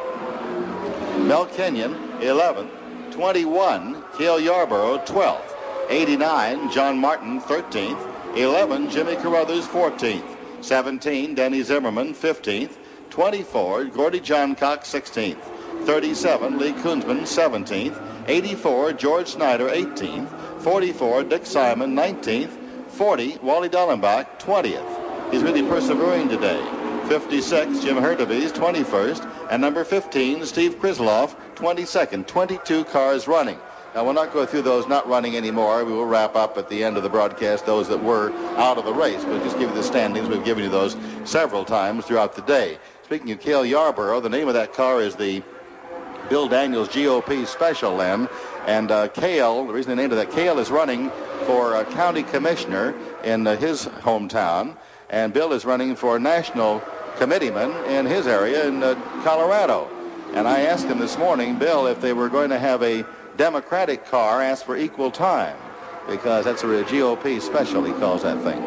Mel Kenyon eleventh. twenty-one, Cale Yarborough twelfth. eighty-nine, John Martin thirteenth. eleven, Jimmy Carruthers fourteenth. seventeen, Denny Zimmerman fifteenth. twenty-four, Gordy Johncock sixteenth. thirty-seven, Lee Kunzman seventeenth. eighty-four, George Snyder eighteenth. forty-four, Dick Simon nineteenth. forty, Wally Dallenbach twentieth. He's really persevering today. fifty-six, Jim Hurtubise twenty-first. And number fifteen, Steve Krisloff twenty-second. twenty-two cars running. Now, we'll not go through those not running anymore. We will wrap up at the end of the broadcast those that were out of the race. We'll just give you the standings. We've given you those several times throughout the day. Speaking of Cale Yarborough, the name of that car is the Bill Daniels G O P Special, Len. And uh, Cale, the reason they named it that, Cale is running for uh, county commissioner in uh, his hometown. And Bill is running for national committeeman in his area in uh, Colorado. And I asked him this morning, Bill, if they were going to have a Democratic car, ask for equal time, because that's a G O P special, he calls that thing.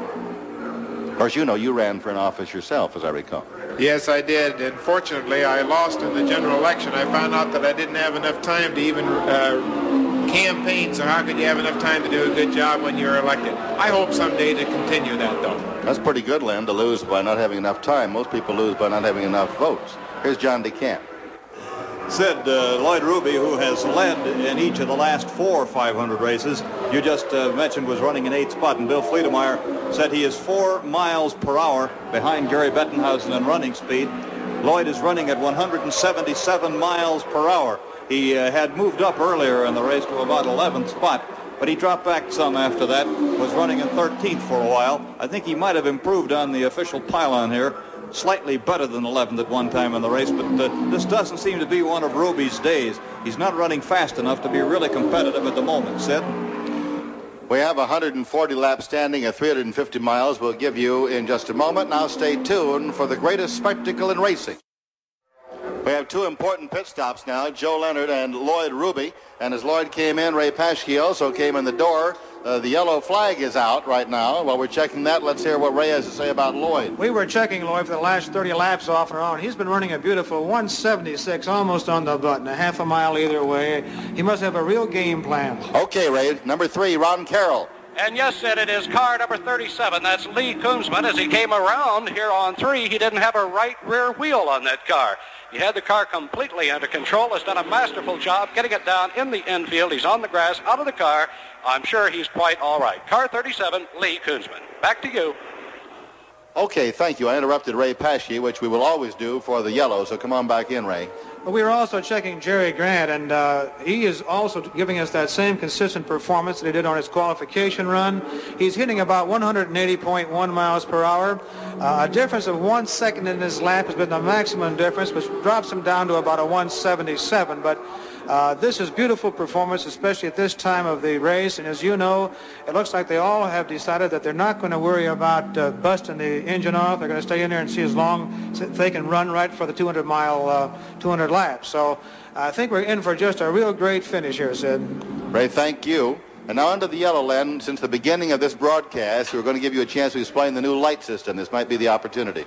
Of course, you know, you ran for an office yourself, as I recall. Yes, I did. Unfortunately, I lost in the general election. I found out that I didn't have enough time to even uh, campaign, so how could you have enough time to do a good job when you're elected? I hope someday to continue that, though. That's pretty good, Len, to lose by not having enough time. Most people lose by not having enough votes. Here's John DeCamp. Sid, uh, Lloyd Ruby, who has led in each of the last four five hundred races, you just uh, mentioned was running in eighth spot, and Bill Fleetemeyer said he is four miles per hour behind Gary Bettenhausen in running speed. Lloyd is running at one hundred seventy-seven miles per hour. He uh, had moved up earlier in the race to about eleventh spot, but he dropped back some after that, was running in thirteenth for a while. I think he might have improved on the official pylon here. Slightly better than eleventh at one time in the race, but uh, this doesn't seem to be one of Ruby's days. He's not running fast enough to be really competitive at the moment, Sid. We have one hundred forty laps standing at three hundred fifty miles. We'll give you in just a moment. Now stay tuned for the greatest spectacle in racing. We have two important pit stops now, Joe Leonard and Lloyd Ruby. And as Lloyd came in, Ray Paschke also came in the door. Uh, the yellow flag is out right now. While we're checking that, let's hear what Ray has to say about Lloyd. We were checking Lloyd for the last thirty laps off and on. He's been running a beautiful one seventy-six, almost on the button, a half a mile either way. He must have a real game plan. Okay, Ray. Number three, Ron Carroll. And yes, Sid, it is car number thirty-seven. That's Lee Kunzman. As he came around here on three, he didn't have a right rear wheel on that car. He had the car completely under control. Has done a masterful job getting it down in the infield. He's on the grass, out of the car. I'm sure he's quite all right. Car thirty-seven, Lee Kunzman. Back to you. Okay, thank you. I interrupted Ray Paschke, which we will always do for the yellow, so come on back in, Ray. But we were also checking Jerry Grant, and uh, he is also giving us that same consistent performance that he did on his qualification run. He's hitting about one hundred eighty point one miles per hour. Uh, a difference of one second in his lap has been the maximum difference, which drops him down to about a one seventy-seven. But uh, this is beautiful performance, especially at this time of the race. And as you know, it looks like they all have decided that they're not going to worry about uh, busting the engine off. They're going to stay in there and see as long as they can run right for the two hundred mile, uh, two hundred laps. So I think we're in for just a real great finish here, Sid. Ray, thank you. And now under the yellow, Len, since the beginning of this broadcast, we're going to give you a chance to explain the new light system. This might be the opportunity.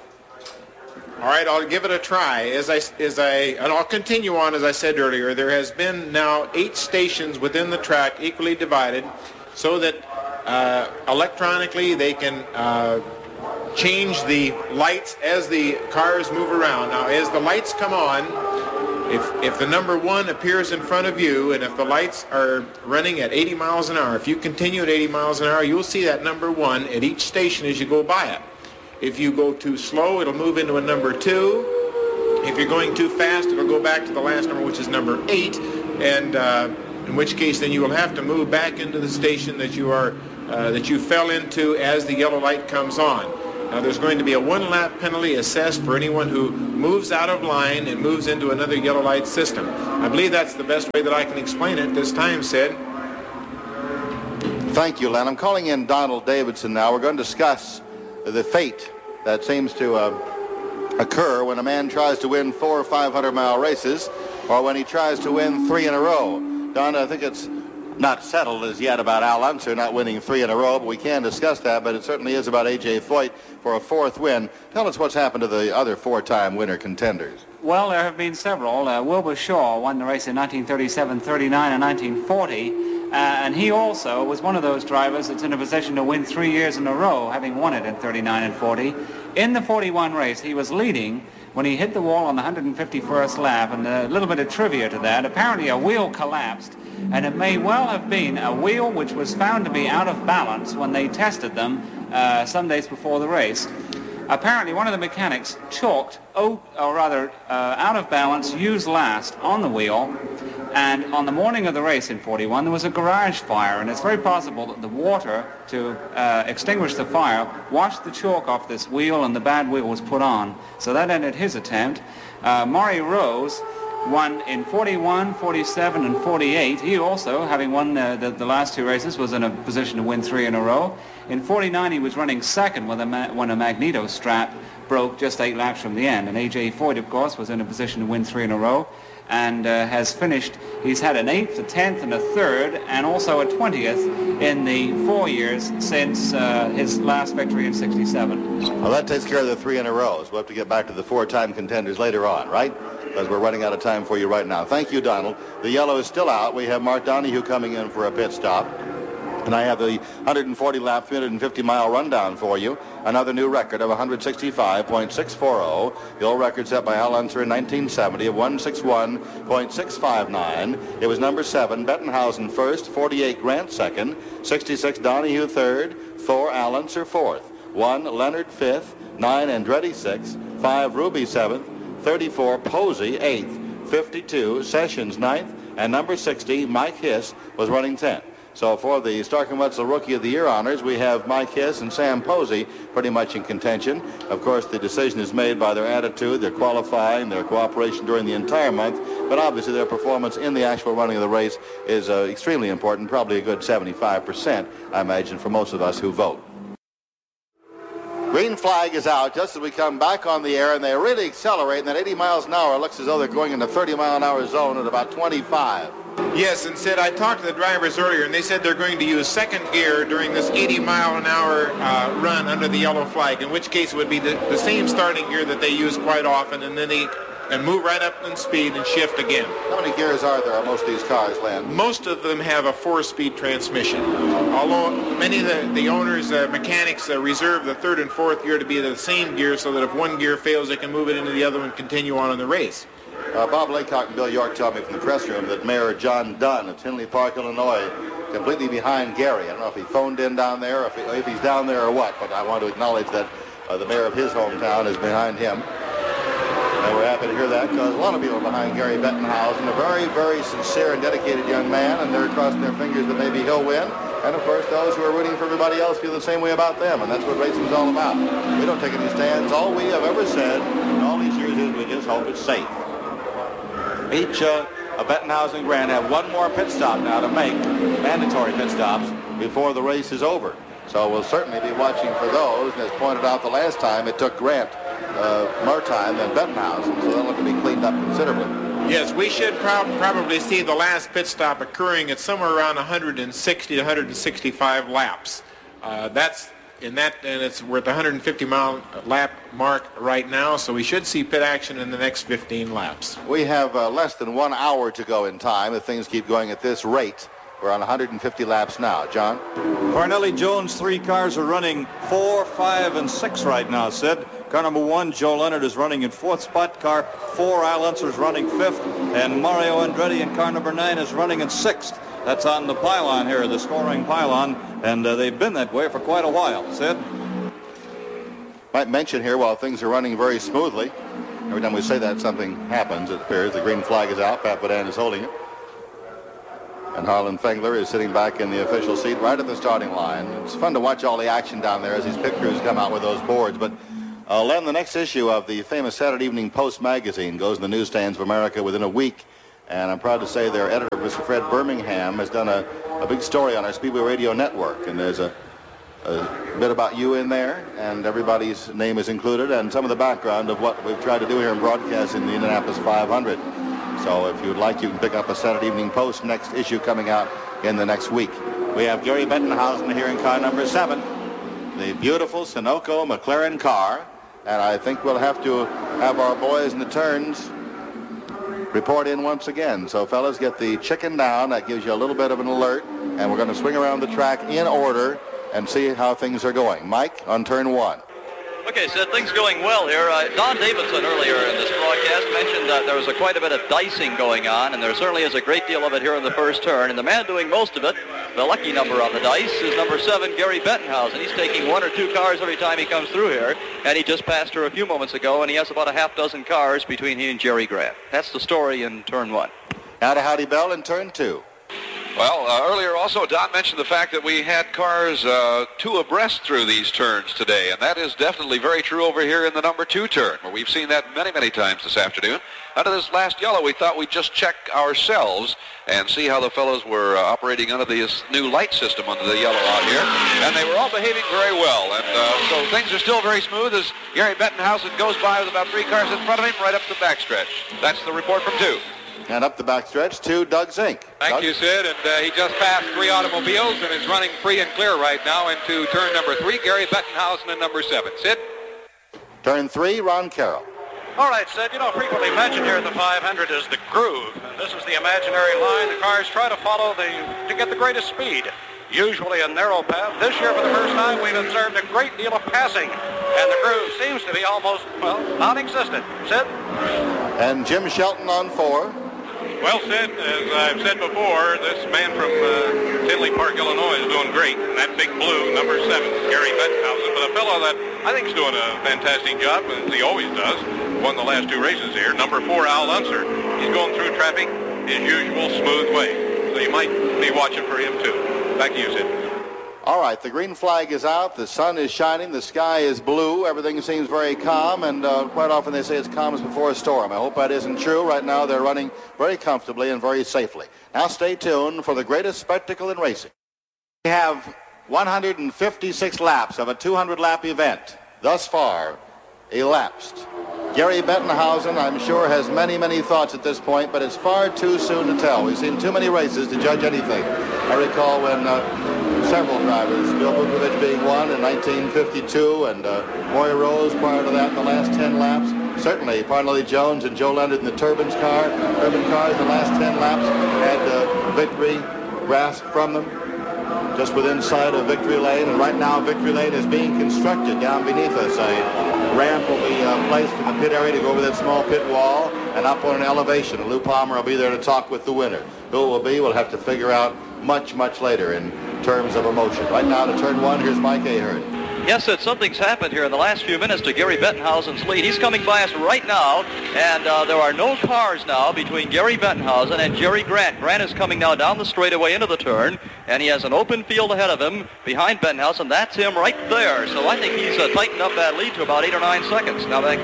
All right, I'll give it a try. As I, as I, and I'll continue on, as I said earlier, there has been now eight stations within the track equally divided so that uh, electronically they can uh, change the lights as the cars move around. Now, as the lights come on, If, if the number one appears in front of you, and if the lights are running at eighty miles an hour, if you continue at eighty miles an hour, you'll see that number one at each station as you go by it. If you go too slow, it'll move into a number two. If you're going too fast, it'll go back to the last number, which is number eight, and uh, in which case then you will have to move back into the station that you are uh, that you fell into as the yellow light comes on. Now there's going to be a one-lap penalty assessed for anyone who moves out of line and moves into another yellow light system. I believe that's the best way that I can explain it this time, Sid. Thank you, Len. I'm calling in Donald Davidson now. We're going to discuss the fate that seems to uh, occur when a man tries to win four or five hundred mile races, or when he tries to win three in a row. Don, I think it's not settled as yet about Al Unser not winning three in a row, but we can discuss that, but it certainly is about A J Foyt for a fourth win. Tell us what's happened to the other four-time winner contenders. Well, there have been several. Uh, Wilbur Shaw won the race in nineteen thirty-seven, thirty-nine, and nineteen forty, uh, and he also was one of those drivers that's in a position to win three years in a row, having won it in thirty-nine and forty. In the forty-one race, he was leading when he hit the wall on the one hundred fifty-first lap, and a little bit of trivia to that. Apparently a wheel collapsed, and it may well have been a wheel which was found to be out of balance when they tested them uh, some days before the race. Apparently one of the mechanics chalked, or rather uh, out of balance, used last on the wheel, and on the morning of the race in forty-one there was a garage fire, and it's very possible that the water to uh, extinguish the fire washed the chalk off this wheel and the bad wheel was put on. So that ended his attempt. Uh, Maury Rose won in forty-one, forty-seven, and forty-eight. He also, having won uh, the, the last two races, was in a position to win three in a row. In forty-nine, he was running second when a, ma when a magneto strap broke just eight laps from the end. And A J Foyt, of course, was in a position to win three in a row, and uh, has finished. He's had an eighth, a tenth, and a third, and also a twentieth in the four years since uh, his last victory in sixty-seven. Well, that takes care of the three in a row. So we'll have to get back to the four-time contenders later on, right? Because we're running out of time for you right now. Thank you, Donald. The yellow is still out. We have Mark Donohue coming in for a pit stop. And I have the one hundred forty lap, three hundred fifty mile rundown for you. Another new record of one sixty-five point six four zero. The old record set by Al Unser in nineteen seventy of one sixty-one point six five nine. It was number seven, Bettenhausen first, forty-eight Grant second, sixty-six Donohue third, four Al Unser fourth, one Leonard fifth, nine Andretti sixth, five Ruby seventh, thirty-four Posey eighth, fifty-two Sessions ninth, and number sixty Mike Hiss was running tenth. So for the Stark and Wetzel Rookie of the Year honors, we have Mike Hiss and Sam Posey pretty much in contention. Of course, the decision is made by their attitude, their qualifying, their cooperation during the entire month, but obviously their performance in the actual running of the race is uh, extremely important, probably a good seventy-five percent, I imagine, for most of us who vote. Green flag is out just as we come back on the air, and they really accelerate, and at eighty miles an hour, it looks as though they're going in the thirty mile an hour zone at about twenty-five. Yes, and Sid, I talked to the drivers earlier, and they said they're going to use second gear during this eighty mile an hour uh, run under the yellow flag, in which case it would be the, the same starting gear that they use quite often, and then they and move right up in speed and shift again. How many gears are there on most of these cars, Len? Most of them have a four-speed transmission, although many of the, the owners, uh, mechanics, uh, reserve the third and fourth gear to be the same gear so that if one gear fails, they can move it into the other and continue on in the race. Uh, Bob Laycock and Bill York told me from the press room that Mayor John Dunn of Tinley Park, Illinois, completely behind Gary. I don't know if he phoned in down there, or if, he, if he's down there or what, but I want to acknowledge that uh, the mayor of his hometown is behind him. And we're happy to hear that, because a lot of people are behind Gary Bettenhausen, a very, very sincere and dedicated young man, and they're crossing their fingers that maybe he'll win. And, of course, those who are rooting for everybody else feel the same way about them, and that's what racing's all about. We don't take any stands. All we have ever said in all these years is we just hope it's safe. Each uh, Bettenhausen and Grant have one more pit stop now to make, mandatory pit stops, before the race is over. So we'll certainly be watching for those. And as pointed out the last time, it took Grant uh, more time than Bettenhausen, so they'll have to be cleaned up considerably. Yes, we should prob probably see the last pit stop occurring at somewhere around one sixty to one sixty-five laps. Uh, that's in that, and it's we're at the one fifty mile lap mark right now, so we should see pit action in the next fifteen laps. We have uh, less than one hour to go in time if things keep going at this rate. We're on one hundred fifty laps now. John? Corneli Jones' three cars are running four, five, and six right now, Sid. Car number one, Joe Leonard, is running in fourth spot. Car four, Al Unser, is running fifth. And Mario Andretti in car number nine is running in sixth. That's on the pylon here, the scoring pylon. And uh, they've been that way for quite a while. Sid? Might mention here, while things are running very smoothly, Every time we say that, something happens, it appears. The green flag is out. Pat Badan is holding it. And Harlan Fengler is sitting back in the official seat right at the starting line. It's fun to watch all the action down there as these pit crews come out with those boards. But, uh, Len, the next issue of the famous Saturday Evening Post magazine goes in the newsstands of America within a week. And I'm proud to say their editor, Mister Fred Birmingham, has done a, a big story on our Speedway Radio Network. And there's a, a bit about you in there, and everybody's name is included, and some of the background of what we've tried to do here in broadcasting the Indianapolis five hundred. So if you would like, you can pick up a Saturday Evening Post next issue coming out in the next week. We have Gary Bettenhausen here in car number seven, the beautiful Sunoco McLaren car. And I think we'll have to have our boys in the turns report in once again. So fellas, get the chicken down. That gives you a little bit of an alert. And we're going to swing around the track in order and see how things are going. Mike, on turn one. Okay, Sid, things going well here. Uh, Don Davidson earlier in this broadcast mentioned that there was a, quite a bit of dicing going on, and there certainly is a great deal of it here in the first turn. And the man doing most of it, the lucky number on the dice, is number seven, Gary Bettenhausen. He's taking one or two cars every time he comes through here, and he just passed her a few moments ago, and he has about a half dozen cars between he and Jerry Grant. That's the story in turn one. Now to Howdy Bell in turn two. Well, uh, earlier also, Don mentioned the fact that we had cars uh, two abreast through these turns today, and that is definitely very true over here in the number two turn, where we've seen that many, many times this afternoon. Under this last yellow, we thought we'd just check ourselves and see how the fellows were uh, operating under this new light system under the yellow out here, and they were all behaving very well, and uh, so things are still very smooth as Gary Bettenhausen goes by with about three cars in front of him right up the backstretch. That's the report from two. And up the backstretch to Doug Zink. Thank Doug? you, Sid. And uh, he just passed three automobiles and is running free and clear right now into turn number three. Gary Bettenhausen in number seven. Sid? Turn three, Ron Carroll. All right, Sid, you know, frequently mentioned here at the five hundred is the groove. And this is the imaginary line the cars try to follow the, to get the greatest speed. Usually a narrow path. This year, for the first time, we've observed a great deal of passing. And the groove seems to be almost, well, non-existent. Sid? And Jim Shelton on four. Well, Sid, as I've said before, this man from uh, Tinley Park, Illinois is doing great. And that big blue, number seven, Gary Bettenhausen. But a fellow that I think is doing a fantastic job, as he always does, won the last two races here, number four, Al Unser. He's going through traffic his usual smooth way. So you might be watching for him, too. Back to you, Sid. All right, the green flag is out, the sun is shining, the sky is blue, everything seems very calm, and uh, quite often they say it's calm as before a storm. I hope that isn't true. Right now they're running very comfortably and very safely. Now stay tuned for the greatest spectacle in racing. We have one hundred fifty-six laps of a two hundred lap event thus far elapsed. Gary Bettenhausen, I'm sure, has many, many thoughts at this point, but it's far too soon to tell. We've seen too many races to judge anything. I recall when uh, several drivers, Bill Vukovich being one in nineteen fifty-two, and uh, Moy Rose prior to that in the last ten laps. Certainly, Parnelli Jones and Joe Leonard in the Turbines car, Urban cars in the last ten laps had uh, victory grasped from them just within sight of victory lane, and right now victory lane is being constructed down beneath us. A ramp will be uh, placed in the pit area to go over that small pit wall and up on an elevation. Lou Palmer will be there to talk with the winner. Who it will be, we'll have to figure out much, much later in terms of emotion. Right now to turn one, here's Mike Ahern. Yes, Sid, something's happened here in the last few minutes to Gary Bettenhausen's lead. He's coming by us right now, and uh, there are no cars now between Gary Bettenhausen and Jerry Grant. Grant is coming now down the straightaway into the turn, and he has an open field ahead of him behind Bettenhausen. That's him right there. So I think he's uh, tightened up that lead to about eight or nine seconds. Now back to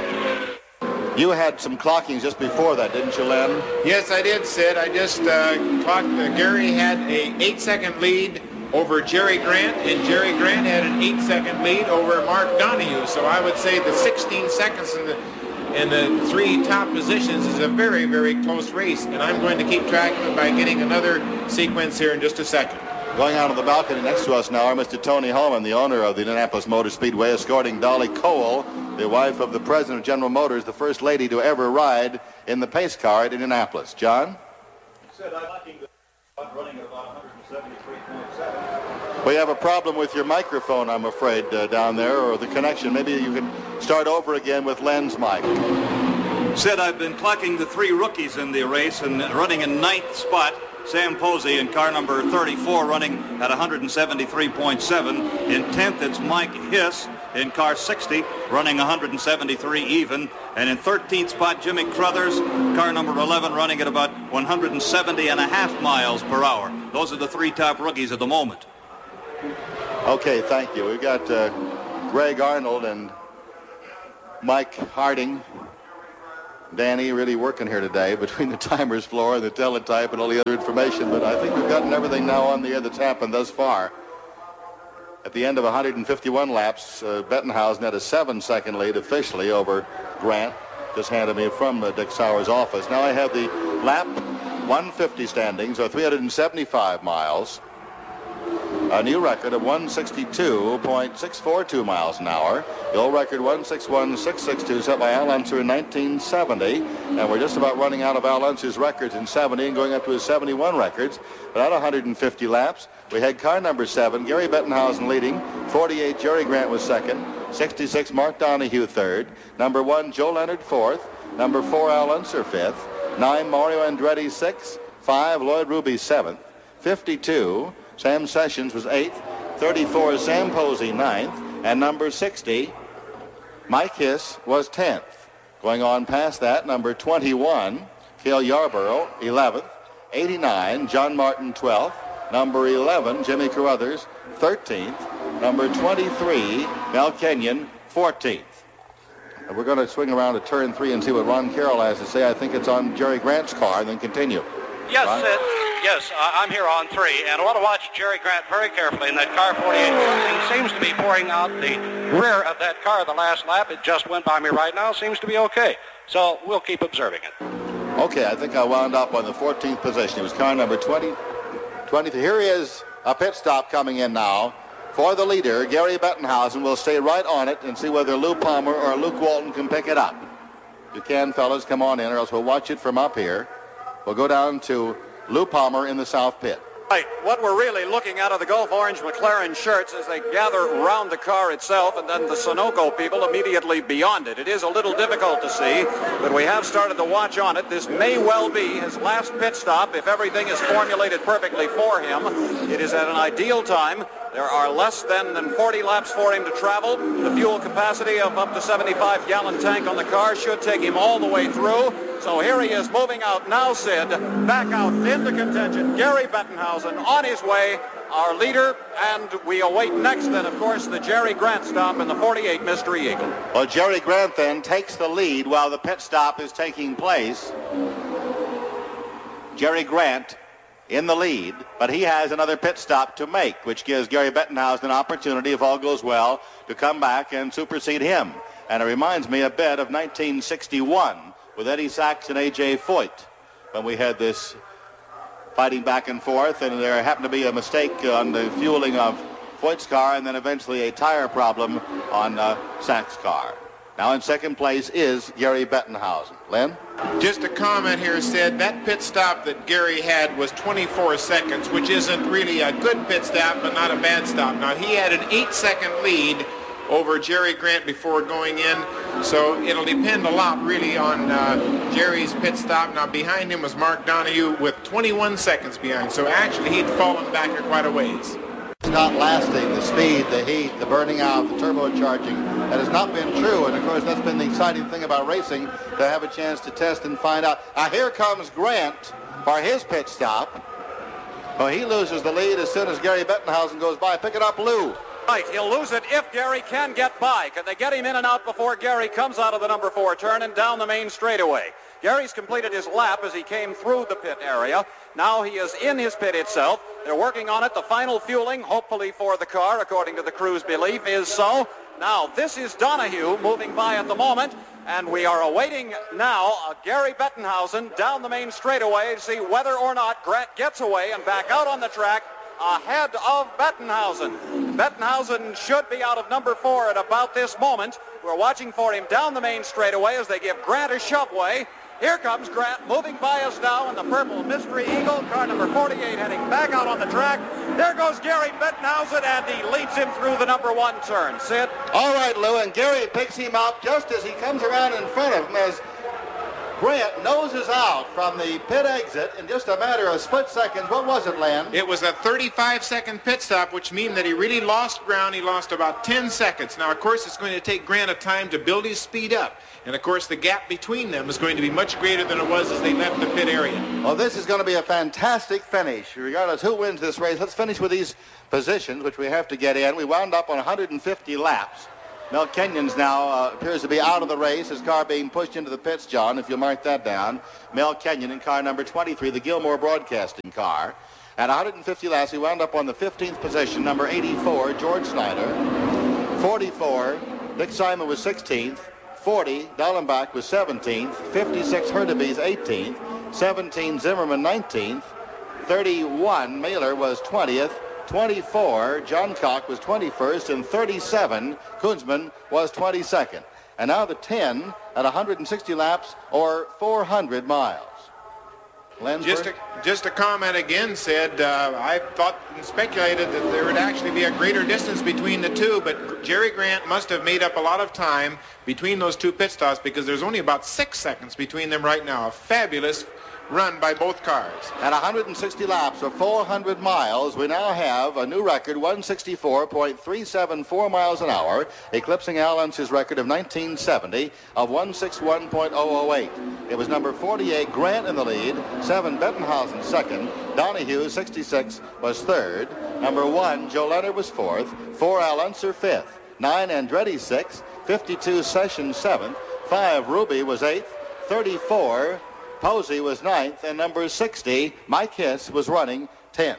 you. You had some clockings just before that, didn't you, Len? Yes, I did, Sid. I just uh, clocked. Uh, Gary had a eight-second lead over Jerry Grant, and Jerry Grant had an eight-second lead over Mark Donahue. So I would say the sixteen seconds in the in the three top positions is a very, very close race, and I'm going to keep track of it by getting another sequence here in just a second. Going out on the balcony next to us now are Mister Tony Holman, the owner of the Indianapolis Motor Speedway, escorting Dolly Cole, the wife of the president of General Motors, the first lady to ever ride in the pace car at Indianapolis. John? Said I'd like him to running at about one seventy-three point seven. We have a problem with your microphone, I'm afraid, uh, down there, or the connection. Maybe you can start over again with Len's mic. Said I've been clocking the three rookies in the race and running in ninth spot. Sam Posey in car number thirty-four, running at one seventy-three point seven. In tenth, it's Mike Hiss in car sixty, running one seventy-three even. And in thirteenth spot, Jimmy Crothers, car number eleven, running at about one seventy and a half miles per hour. Those are the three top rookies at the moment. Okay, thank you. We've got uh, Greg Arnold and Mike Harding. Danny really working here today between the timers floor and the teletype and all the other information, but I think we've gotten everything now on the air that's happened thus far. At the end of one fifty-one laps, uh, Bettenhausen had a seven-second lead officially over Grant, just handed me from uh, Dick Sauer's office. Now I have the lap one fifty standings, or three hundred seventy-five miles. A new record of one sixty-two point six four two miles an hour. The old record one sixty-one point six six two set by Al Unser in nineteen seventy. And we're just about running out of Al Unser's records in seventy and going up to his seventy-one records. But at one hundred fifty laps, we had car number seven, Gary Bettenhausen leading. forty-eight, Jerry Grant was second. sixty-six, Mark Donahue third. Number one, Joe Leonard fourth. Number four, Al Unser fifth. Nine, Mario Andretti sixth. Five, Lloyd Ruby seventh. fifty-two, Sam Sessions was eighth. thirty-four, Sam Posey ninth. And number sixty, Mike Hiss was tenth. Going on past that, number twenty-one, Cale Yarborough eleventh. eighty-nine, John Martin twelfth. Number eleven, Jimmy Carruthers thirteenth. Number twenty-three, Mel Kenyon fourteenth. And we're going to swing around to turn three and see what Ron Carroll has to say. I think it's on Jerry Grant's car, and then continue. Yes, Ron? it, yes, uh, I'm here on three, and I want to watch Jerry Grant very carefully in that car forty-eight. Something seems to be pouring out the rear of that car the last lap. It just went by me right now. Seems to be okay. So we'll keep observing it. Okay, I think I wound up on the fourteenth position. It was car number twenty, twenty-three. Here he is, a pit stop coming in now. For the leader, Gary Bettenhausen will stay right on it and see whether Lou Palmer or Luke Walton can pick it up. If you can, fellas, come on in, or else we'll watch it from up here. We'll go down to Lou Palmer in the south pit. Right. What we're really looking at are the Gulf Orange McLaren shirts as they gather around the car itself, and then the Sunoco people immediately beyond it. It is a little difficult to see, but we have started to watch on it. This may well be his last pit stop if everything is formulated perfectly for him. It is at an ideal time. There are less than, than forty laps for him to travel. The fuel capacity of up to seventy-five gallon tank on the car should take him all the way through. So here he is moving out now, Sid, back out into contention. Gary Bettenhausen on his way, our leader, and we await next then, of course, the Jerry Grant stop in the forty-eight Mystery Eagle. Well, Jerry Grant then takes the lead while the pit stop is taking place. Jerry Grant in the lead, but he has another pit stop to make, which gives Gary Bettenhausen an opportunity, if all goes well, to come back and supersede him. And it reminds me a bit of nineteen sixty-one with Eddie Sachs and A J Foyt, when we had this fighting back and forth, and there happened to be a mistake on the fueling of Foyt's car, and then eventually a tire problem on uh, Sachs' car. Now in second place is Gary Bettenhausen. Len? Just a comment here, Sid. That pit stop that Gary had was twenty-four seconds, which isn't really a good pit stop, but not a bad stop. Now, he had an eight-second lead over Jerry Grant before going in, so it'll depend a lot, really, on uh, Jerry's pit stop. Now, behind him was Mark Donahue with twenty-one seconds behind, so actually he'd fallen back here quite a ways. It's not lasting, the speed, the heat, the burning out, the turbocharging. That has not been true, and of course that's been the exciting thing about racing, to have a chance to test and find out. Now here comes Grant for his pit stop. Well, he loses the lead as soon as Gary Bettenhausen goes by. Pick it up, Lou. Right, he'll lose it if Gary can get by. Can they get him in and out before Gary comes out of the number four turn and down the main straightaway? Gary's completed his lap as he came through the pit area. Now he is in his pit itself. They're working on it. The final fueling, hopefully for the car, according to the crew's belief, is so. Now, this is Donahue moving by at the moment, and we are awaiting now uh, Gary Bettenhausen down the main straightaway to see whether or not Grant gets away and back out on the track ahead of Bettenhausen. Bettenhausen should be out of number four at about this moment. We're watching for him down the main straightaway as they give Grant a shoveway. Here comes Grant moving by us now in the purple Mystery Eagle, car number forty-eight heading back out on the track. There goes Gary Bettenhausen, and he leads him through the number one turn. Sid? All right, Lou, and Gary picks him up just as he comes around in front of him as Grant noses out from the pit exit in just a matter of split seconds. What was it, Len? It was a thirty-five second pit stop, which means that he really lost ground. He lost about ten seconds. Now, of course, it's going to take Grant a time to build his speed up. And, of course, the gap between them is going to be much greater than it was as they left the pit area. Well, this is going to be a fantastic finish. Regardless who wins this race, let's finish with these positions, which we have to get in. We wound up on one hundred fifty laps. Mel Kenyon's now uh, appears to be out of the race. His car being pushed into the pits, John, if you'll mark that down. Mel Kenyon in car number twenty-three, the Gilmore Broadcasting car. At one hundred fifty laps, we wound up on the fifteenth position, number eighty-four, George Snyder. forty-four, Dick Simon was sixteenth. forty, Dallenbach was seventeenth. fifty-six, Hurtubise eighteenth. seventeen, Zimmerman nineteenth. thirty-one, Mailer was twentieth. twenty-four, John Cock was twenty-first, and thirty-seven, Kunzman was twenty-second. And now the ten at one hundred sixty laps or four hundred miles. Just a, just a comment again, said, uh, I thought and speculated that there would actually be a greater distance between the two, but Jerry Grant must have made up a lot of time between those two pit stops because there's only about six seconds between them right now. A fabulous run by both cars. At one hundred sixty laps or four hundred miles, we now have a new record, one sixty-four point three seven four miles an hour, eclipsing Al Unser's record of nineteen seventy of one sixty-one point oh oh eight. It was number forty-eight, Grant in the lead, seven, Bettenhausen second, Donahue, sixty-six, was third, number one, Joe Leonard was fourth, four, Al Unser fifth, nine, Andretti sixth, fifty-two, Sessions seventh, five, Ruby was eighth, thirty-four, Posey was ninth, and number sixty, Mike Hiss, was running tenth.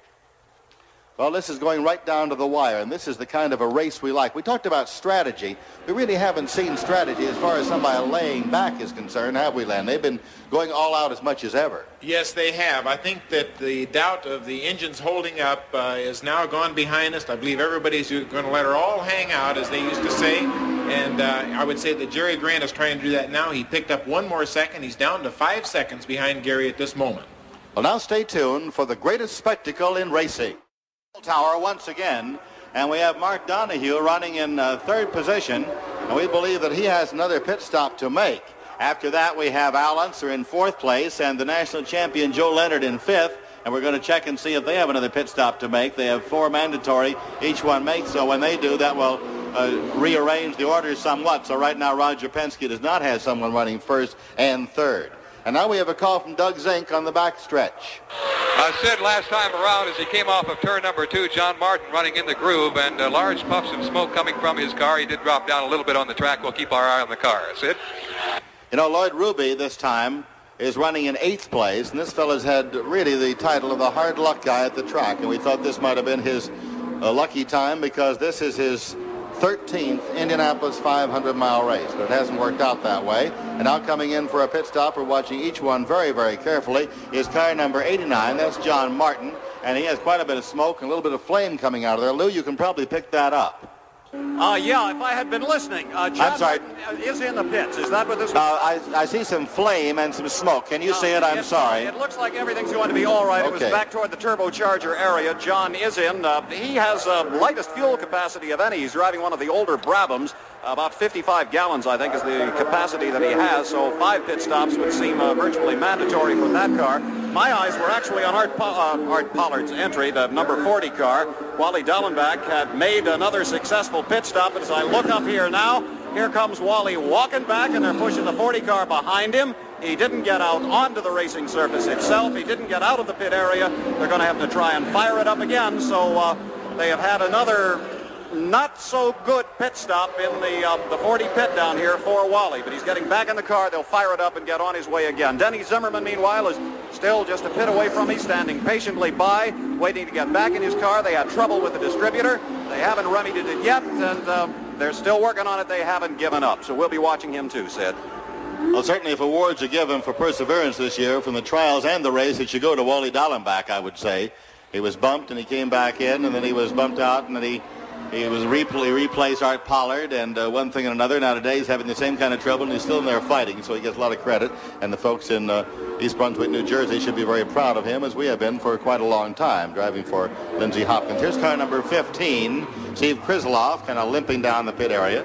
Well, this is going right down to the wire, and this is the kind of a race we like. We talked about strategy. We really haven't seen strategy as far as somebody laying back is concerned, have we, Len? They've been going all out as much as ever. Yes, they have. I think that the doubt of the engines holding up uh, is now gone behind us. I believe everybody's going to let her all hang out, as they used to say. And uh, I would say that Jerry Grant is trying to do that now. He picked up one more second. He's down to five seconds behind Gary at this moment. Well, now stay tuned for the greatest spectacle in racing. Tower once again, and we have Mark Donahue running in uh, third position, and we believe that he has another pit stop to make. After that, we have Al Unser in fourth place and the national champion Joe Leonard in fifth, and we're going to check and see if they have another pit stop to make. They have four mandatory each one makes, so when they do, that will uh, rearrange the orders somewhat. So right now, Roger Penske does not have someone running first and third. And now we have a call from Doug Zink on the backstretch. Uh, Sid, last time around, as he came off of turn number two, John Martin running in the groove, and uh, large puffs of smoke coming from his car. He did drop down a little bit on the track. We'll keep our eye on the car. Sid? You know, Lloyd Ruby this time is running in eighth place, and this fella's had really the title of the hard luck guy at the track, and we thought this might have been his uh, lucky time because this is his thirteenth Indianapolis five hundred mile race, but it hasn't worked out that way. And now coming in for a pit stop, we're watching each one very, very carefully, is car number eighty-nine. That's John Martin, and he has quite a bit of smoke and a little bit of flame coming out of there. Lou, you can probably pick that up. Uh, yeah, if I had been listening. Uh, John I'm sorry. Martin is in the pits. Is that what this was? Uh, I, I see some flame and some smoke. Can you no, see it? I'm it, sorry. It looks like everything's going to be all right. Okay. It was back toward the turbocharger area. John is in. Uh, he has uh, lightest fuel capacity of any. He's driving one of the older Brabhams. About fifty-five gallons, I think, is the capacity that he has. So five pit stops would seem uh, virtually mandatory for that car. My eyes were actually on Art, uh, Art Pollard's entry, the number forty car. Wally Dallenbach had made another successful pit stop. But as I look up here now, here comes Wally walking back, and they're pushing the forty car behind him. He didn't get out onto the racing surface itself. He didn't get out of the pit area. They're going to have to try and fire it up again. So uh, they have had another not so good pit stop in the uh, the forty pit down here for Wally, but he's getting back in the car. They'll fire it up and get on his way again. Denny Zimmerman, meanwhile, is still just a pit away from me, standing patiently by, waiting to get back in his car. They had trouble with the distributor. They haven't remedied it yet, and um, they're still working on it. They haven't given up, so we'll be watching him too, Sid. Well, certainly if awards are given for perseverance this year from the trials and the race, it should go to Wally Dallenbach, I would say. He was bumped, and he came back in, and then he was bumped out, and then he He was repl- replaced Art Pollard, and uh, one thing and another. Now today he's having the same kind of trouble, and he's still in there fighting, so he gets a lot of credit. And the folks in uh, East Brunswick, New Jersey should be very proud of him, as we have been for quite a long time, driving for Lindsey Hopkins. Here's car number fifteen, Steve Krisloff, kind of limping down the pit area.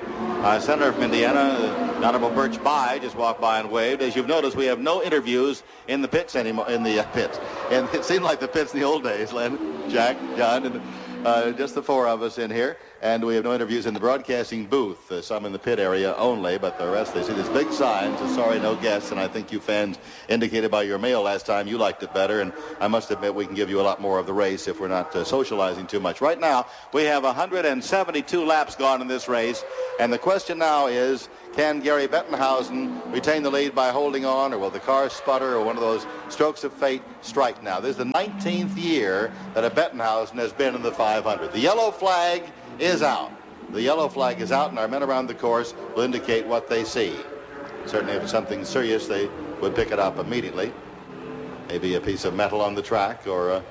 Uh, Senator from Indiana, the Honorable Birch Bayh, just walked by and waved. As you've noticed, we have no interviews in the pits anymore, in the uh, pits. And it seemed like the pits in the old days, Len, Jack, John, and uh, just the four of us in here. And we have no interviews in the broadcasting booth, uh, some in the pit area only, but the rest, they see this big sign, so sorry, no guests, and I think you fans indicated by your mail last time you liked it better, and I must admit we can give you a lot more of the race if we're not uh, socializing too much. Right now, we have one hundred seventy-two laps gone in this race, and the question now is, can Gary Bettenhausen retain the lead by holding on, or will the car sputter, or one of those strokes of fate strike now? This is the nineteenth year that a Bettenhausen has been in the five hundred. The yellow flag is out. The yellow flag is out, and our men around the course will indicate what they see. Certainly, if it's something serious, they would pick it up immediately. Maybe a piece of metal on the track, or uh,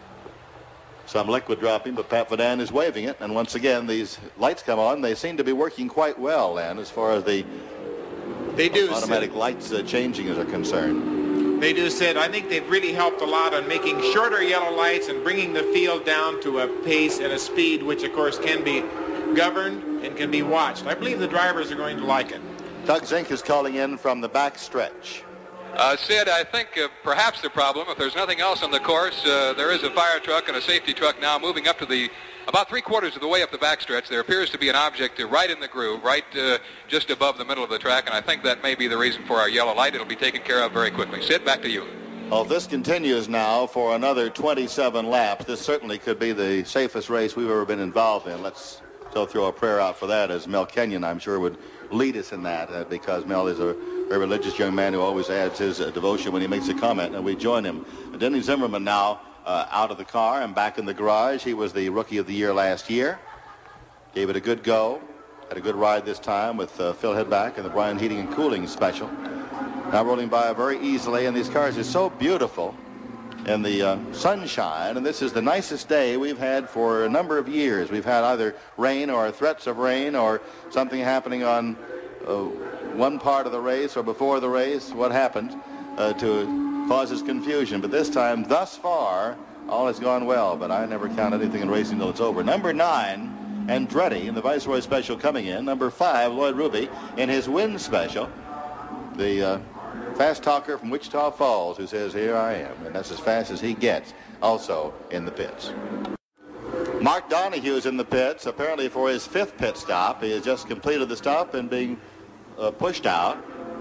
some liquid dropping, but Pat Vadan is waving it, and once again, these lights come on. They seem to be working quite well, and as far as the they do automatic Sid. lights uh, changing are concerned. They do, Sid. I think they've really helped a lot on making shorter yellow lights and bringing the field down to a pace and a speed which, of course, can be governed and can be watched. I believe the drivers are going to like it. Doug Zink is calling in from the back stretch. Uh, Sid, I think uh, perhaps the problem, if there's nothing else on the course, uh, there is a fire truck and a safety truck now moving up to the, about three quarters of the way up the backstretch. There appears to be an object uh, right in the groove, right uh, just above the middle of the track, and I think that may be the reason for our yellow light. It'll be taken care of very quickly. Sid, back to you. Well, if this continues now for another twenty-seven laps, this certainly could be the safest race we've ever been involved in. Let's still throw a prayer out for that, as Mel Kenyon, I'm sure, would lead us in that, uh, because Mel is a very religious young man who always adds his uh, devotion when he makes a comment, and we join him. Denny Zimmerman now uh, out of the car and back in the garage. He was the Rookie of the Year last year. Gave it a good go. Had a good ride this time with uh, Phil Hedback and the Bryan Heating and Cooling special. Now rolling by very easily, and these cars are so beautiful in the uh, sunshine, and this is the nicest day we've had for a number of years. We've had either rain or threats of rain or something happening on uh, one part of the race or before the race, what happened uh, to causes confusion. But this time, thus far, all has gone well, but I never count anything in racing until it's over. Number nine, Andretti in the Viceroy special coming in. Number five, Lloyd Ruby in his win special. The uh, fast talker from Wichita Falls who says, here I am, and that's as fast as he gets, also in the pits. Mark Donahue is in the pits, apparently for his fifth pit stop. He has just completed the stop and being uh, pushed out.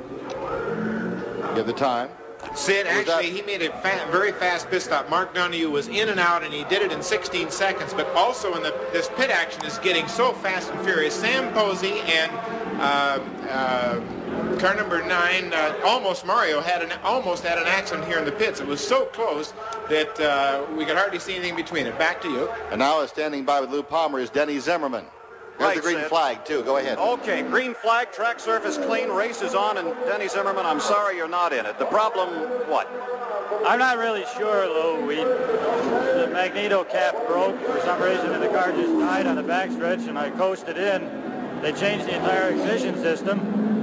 Give the time. Sid, actually, he made a fa very fast pit stop. Mark Donahue was in and out, and he did it in sixteen seconds, but also in the, this pit action is getting so fast and furious. Sam Posey and uh, uh, car number nine, uh, almost Mario, had an almost had an accident here in the pits. It was so close that uh, we could hardly see anything between it. Back to you. And now standing by with Lou Palmer is Denny Zimmerman. There's Right, the green Sid. flag, too. Go ahead. Okay, green flag, track surface clean, race is on, and Denny Zimmerman, I'm sorry you're not in it. The problem, what? I'm not really sure, Lou. We, the magneto cap broke for some reason, and the car just died on the backstretch, and I coasted in. They changed the entire ignition system,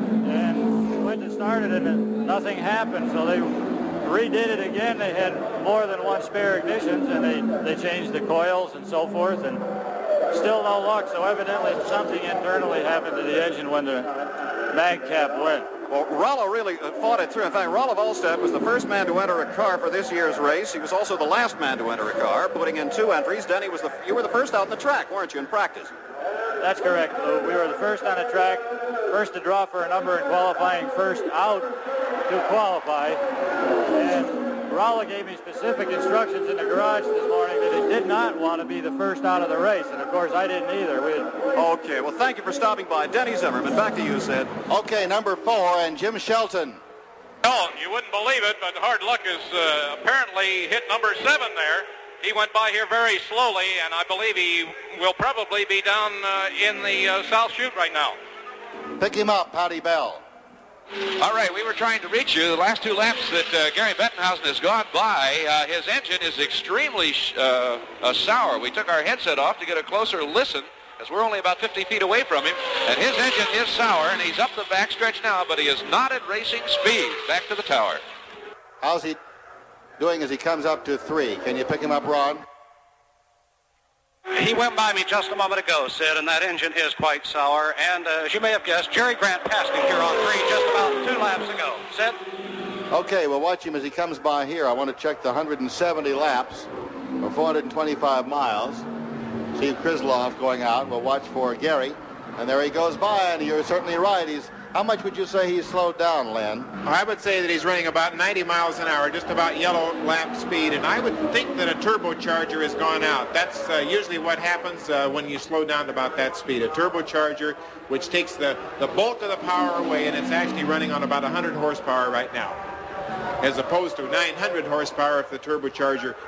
and went to start it, and nothing happened, so they redid it again. They had more than one spare ignitions, and they, they changed the coils and so forth, and still no luck, so evidently something internally happened to the engine when the mag cap went. Well, Rollo really uh, fought it through. In fact, Rollo Volstead was the first man to enter a car for this year's race. He was also the last man to enter a car, putting in two entries. Denny, was the you were the first out in the track, weren't you, in practice? That's correct, Lou. We were the first on the track, first to draw for a number in qualifying, first out to qualify. And Rollo gave me specific instructions in the garage this morning that he did not want to be the first out of the race, and of course I didn't either. We Okay, well, thank you for stopping by. Denny Zimmerman, back to you, Sid. Okay, number four, and Jim Shelton. No, you wouldn't believe it, but Hard Luck has uh, apparently hit number seven there. He went by here very slowly, and I believe he will probably be down uh, in the uh, South Chute right now. Pick him up, Patty Bell. All right, we were trying to reach you. The last two laps that uh, Gary Bettenhausen has gone by, uh, his engine is extremely uh, uh, sour. We took our headset off to get a closer listen, as we're only about fifty feet away from him, and his engine is sour, and he's up the backstretch now, but he is not at racing speed. Back to the tower. How's he doing as he comes up to three? Can you pick him up, Ron? he went by me just a moment ago, Sid, and that engine is quite sour. And uh, as you may have guessed, Jerry Grant passed him here on three just about two laps ago. Sid? Okay, we'll watch him as he comes by here. I want to check the one hundred seventy laps or four hundred twenty-five miles. Steve Krisloff going out. We'll watch for Gary. And there he goes by, and you're certainly right. He's How much would you say he's slowed down, Len? I would say that he's running about ninety miles an hour, just about yellow lap speed, and I would think that a turbocharger has gone out. That's uh, usually what happens uh, when you slow down to about that speed. A turbocharger, which takes the, the bulk of the power away, and it's actually running on about one hundred horsepower right now, as opposed to nine hundred horsepower if the turbocharger